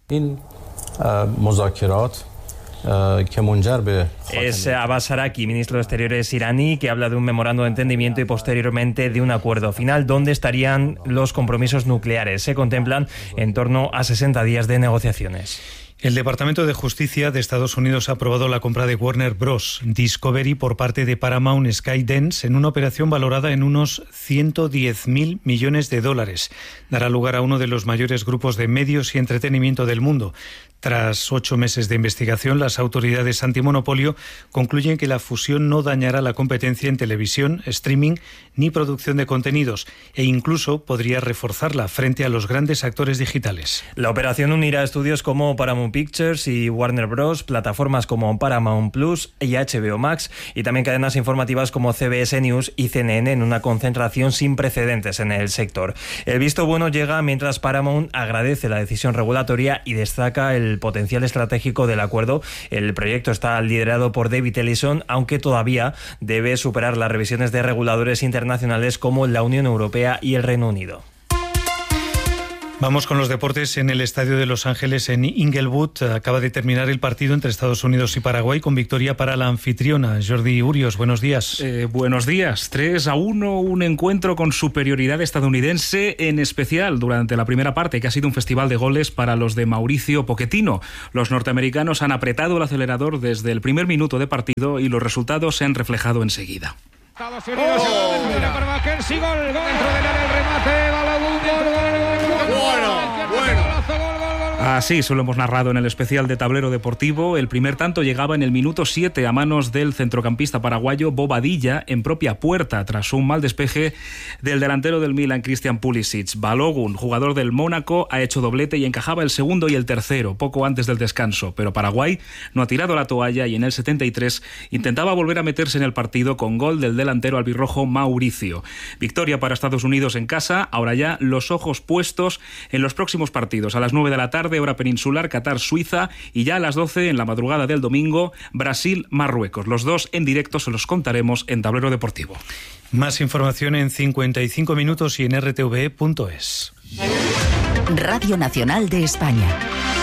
[SPEAKER 9] Es Abbas Araki, ministro de Exteriores iraní, que habla de un memorando de entendimiento y posteriormente de un acuerdo final donde estarían los compromisos nucleares. Se contemplan en torno a sesenta días de negociaciones.
[SPEAKER 6] El Departamento de Justicia de Estados Unidos ha aprobado la compra de Warner Bros. Discovery por parte de Paramount Skydance en una operación valorada en unos ciento diez mil millones de dólares. Dará lugar a uno de los mayores grupos de medios y entretenimiento del mundo. Tras ocho meses de investigación, las autoridades antimonopolio concluyen que la fusión no dañará la competencia en televisión, streaming ni producción de contenidos e incluso podría reforzarla frente a los grandes actores digitales.
[SPEAKER 9] La operación unirá estudios como Paramount Pictures y Warner Bros., plataformas como Paramount Plus y H B O Max y también cadenas informativas como C B S News y C N N en una concentración sin precedentes en el sector. El visto bueno llega mientras Paramount agradece la decisión regulatoria y destaca el potencial estratégico del acuerdo. El proyecto está liderado por David Ellison, aunque todavía debe superar las revisiones de reguladores internacionales como la Unión Europea y el Reino Unido.
[SPEAKER 6] Vamos con los deportes en el Estadio de Los Ángeles en Inglewood. Acaba de terminar el partido entre Estados Unidos y Paraguay con victoria para la anfitriona. Jordi Urios, buenos días.
[SPEAKER 10] Eh, buenos días. tres a uno, un encuentro con superioridad estadounidense, en especial durante la primera parte, que ha sido un festival de goles para los de Mauricio Pochettino. Los norteamericanos han apretado el acelerador desde el primer minuto de partido y los resultados se han reflejado enseguida.
[SPEAKER 5] Estados Unidos, oh, mira para Mackenzie, gol, gol, dentro del área el remate, balón, gol, gol, gol, gol, bueno, bueno. Así se lo hemos narrado en el especial de Tablero Deportivo. El primer tanto llegaba en el minuto siete a manos del centrocampista paraguayo Bobadilla en propia puerta tras un mal despeje del delantero del Milan, Christian Pulisic. Balogun, jugador del Mónaco, ha hecho doblete y encajaba el segundo y el tercero poco antes del descanso, pero Paraguay no ha tirado la toalla y en el setenta y tres intentaba volver a meterse en el partido con gol del delantero albirrojo Mauricio. Victoria para Estados Unidos en casa, ahora ya los ojos puestos en los próximos partidos. A las nueve de la tarde, hora peninsular, Qatar, Suiza, y ya a las doce en la madrugada del domingo, Brasil, Marruecos. Los dos en directo se los contaremos en Tablero Deportivo.
[SPEAKER 6] Más información en cincuenta y cinco minutos y en r t v punto es.
[SPEAKER 7] Radio Nacional de España.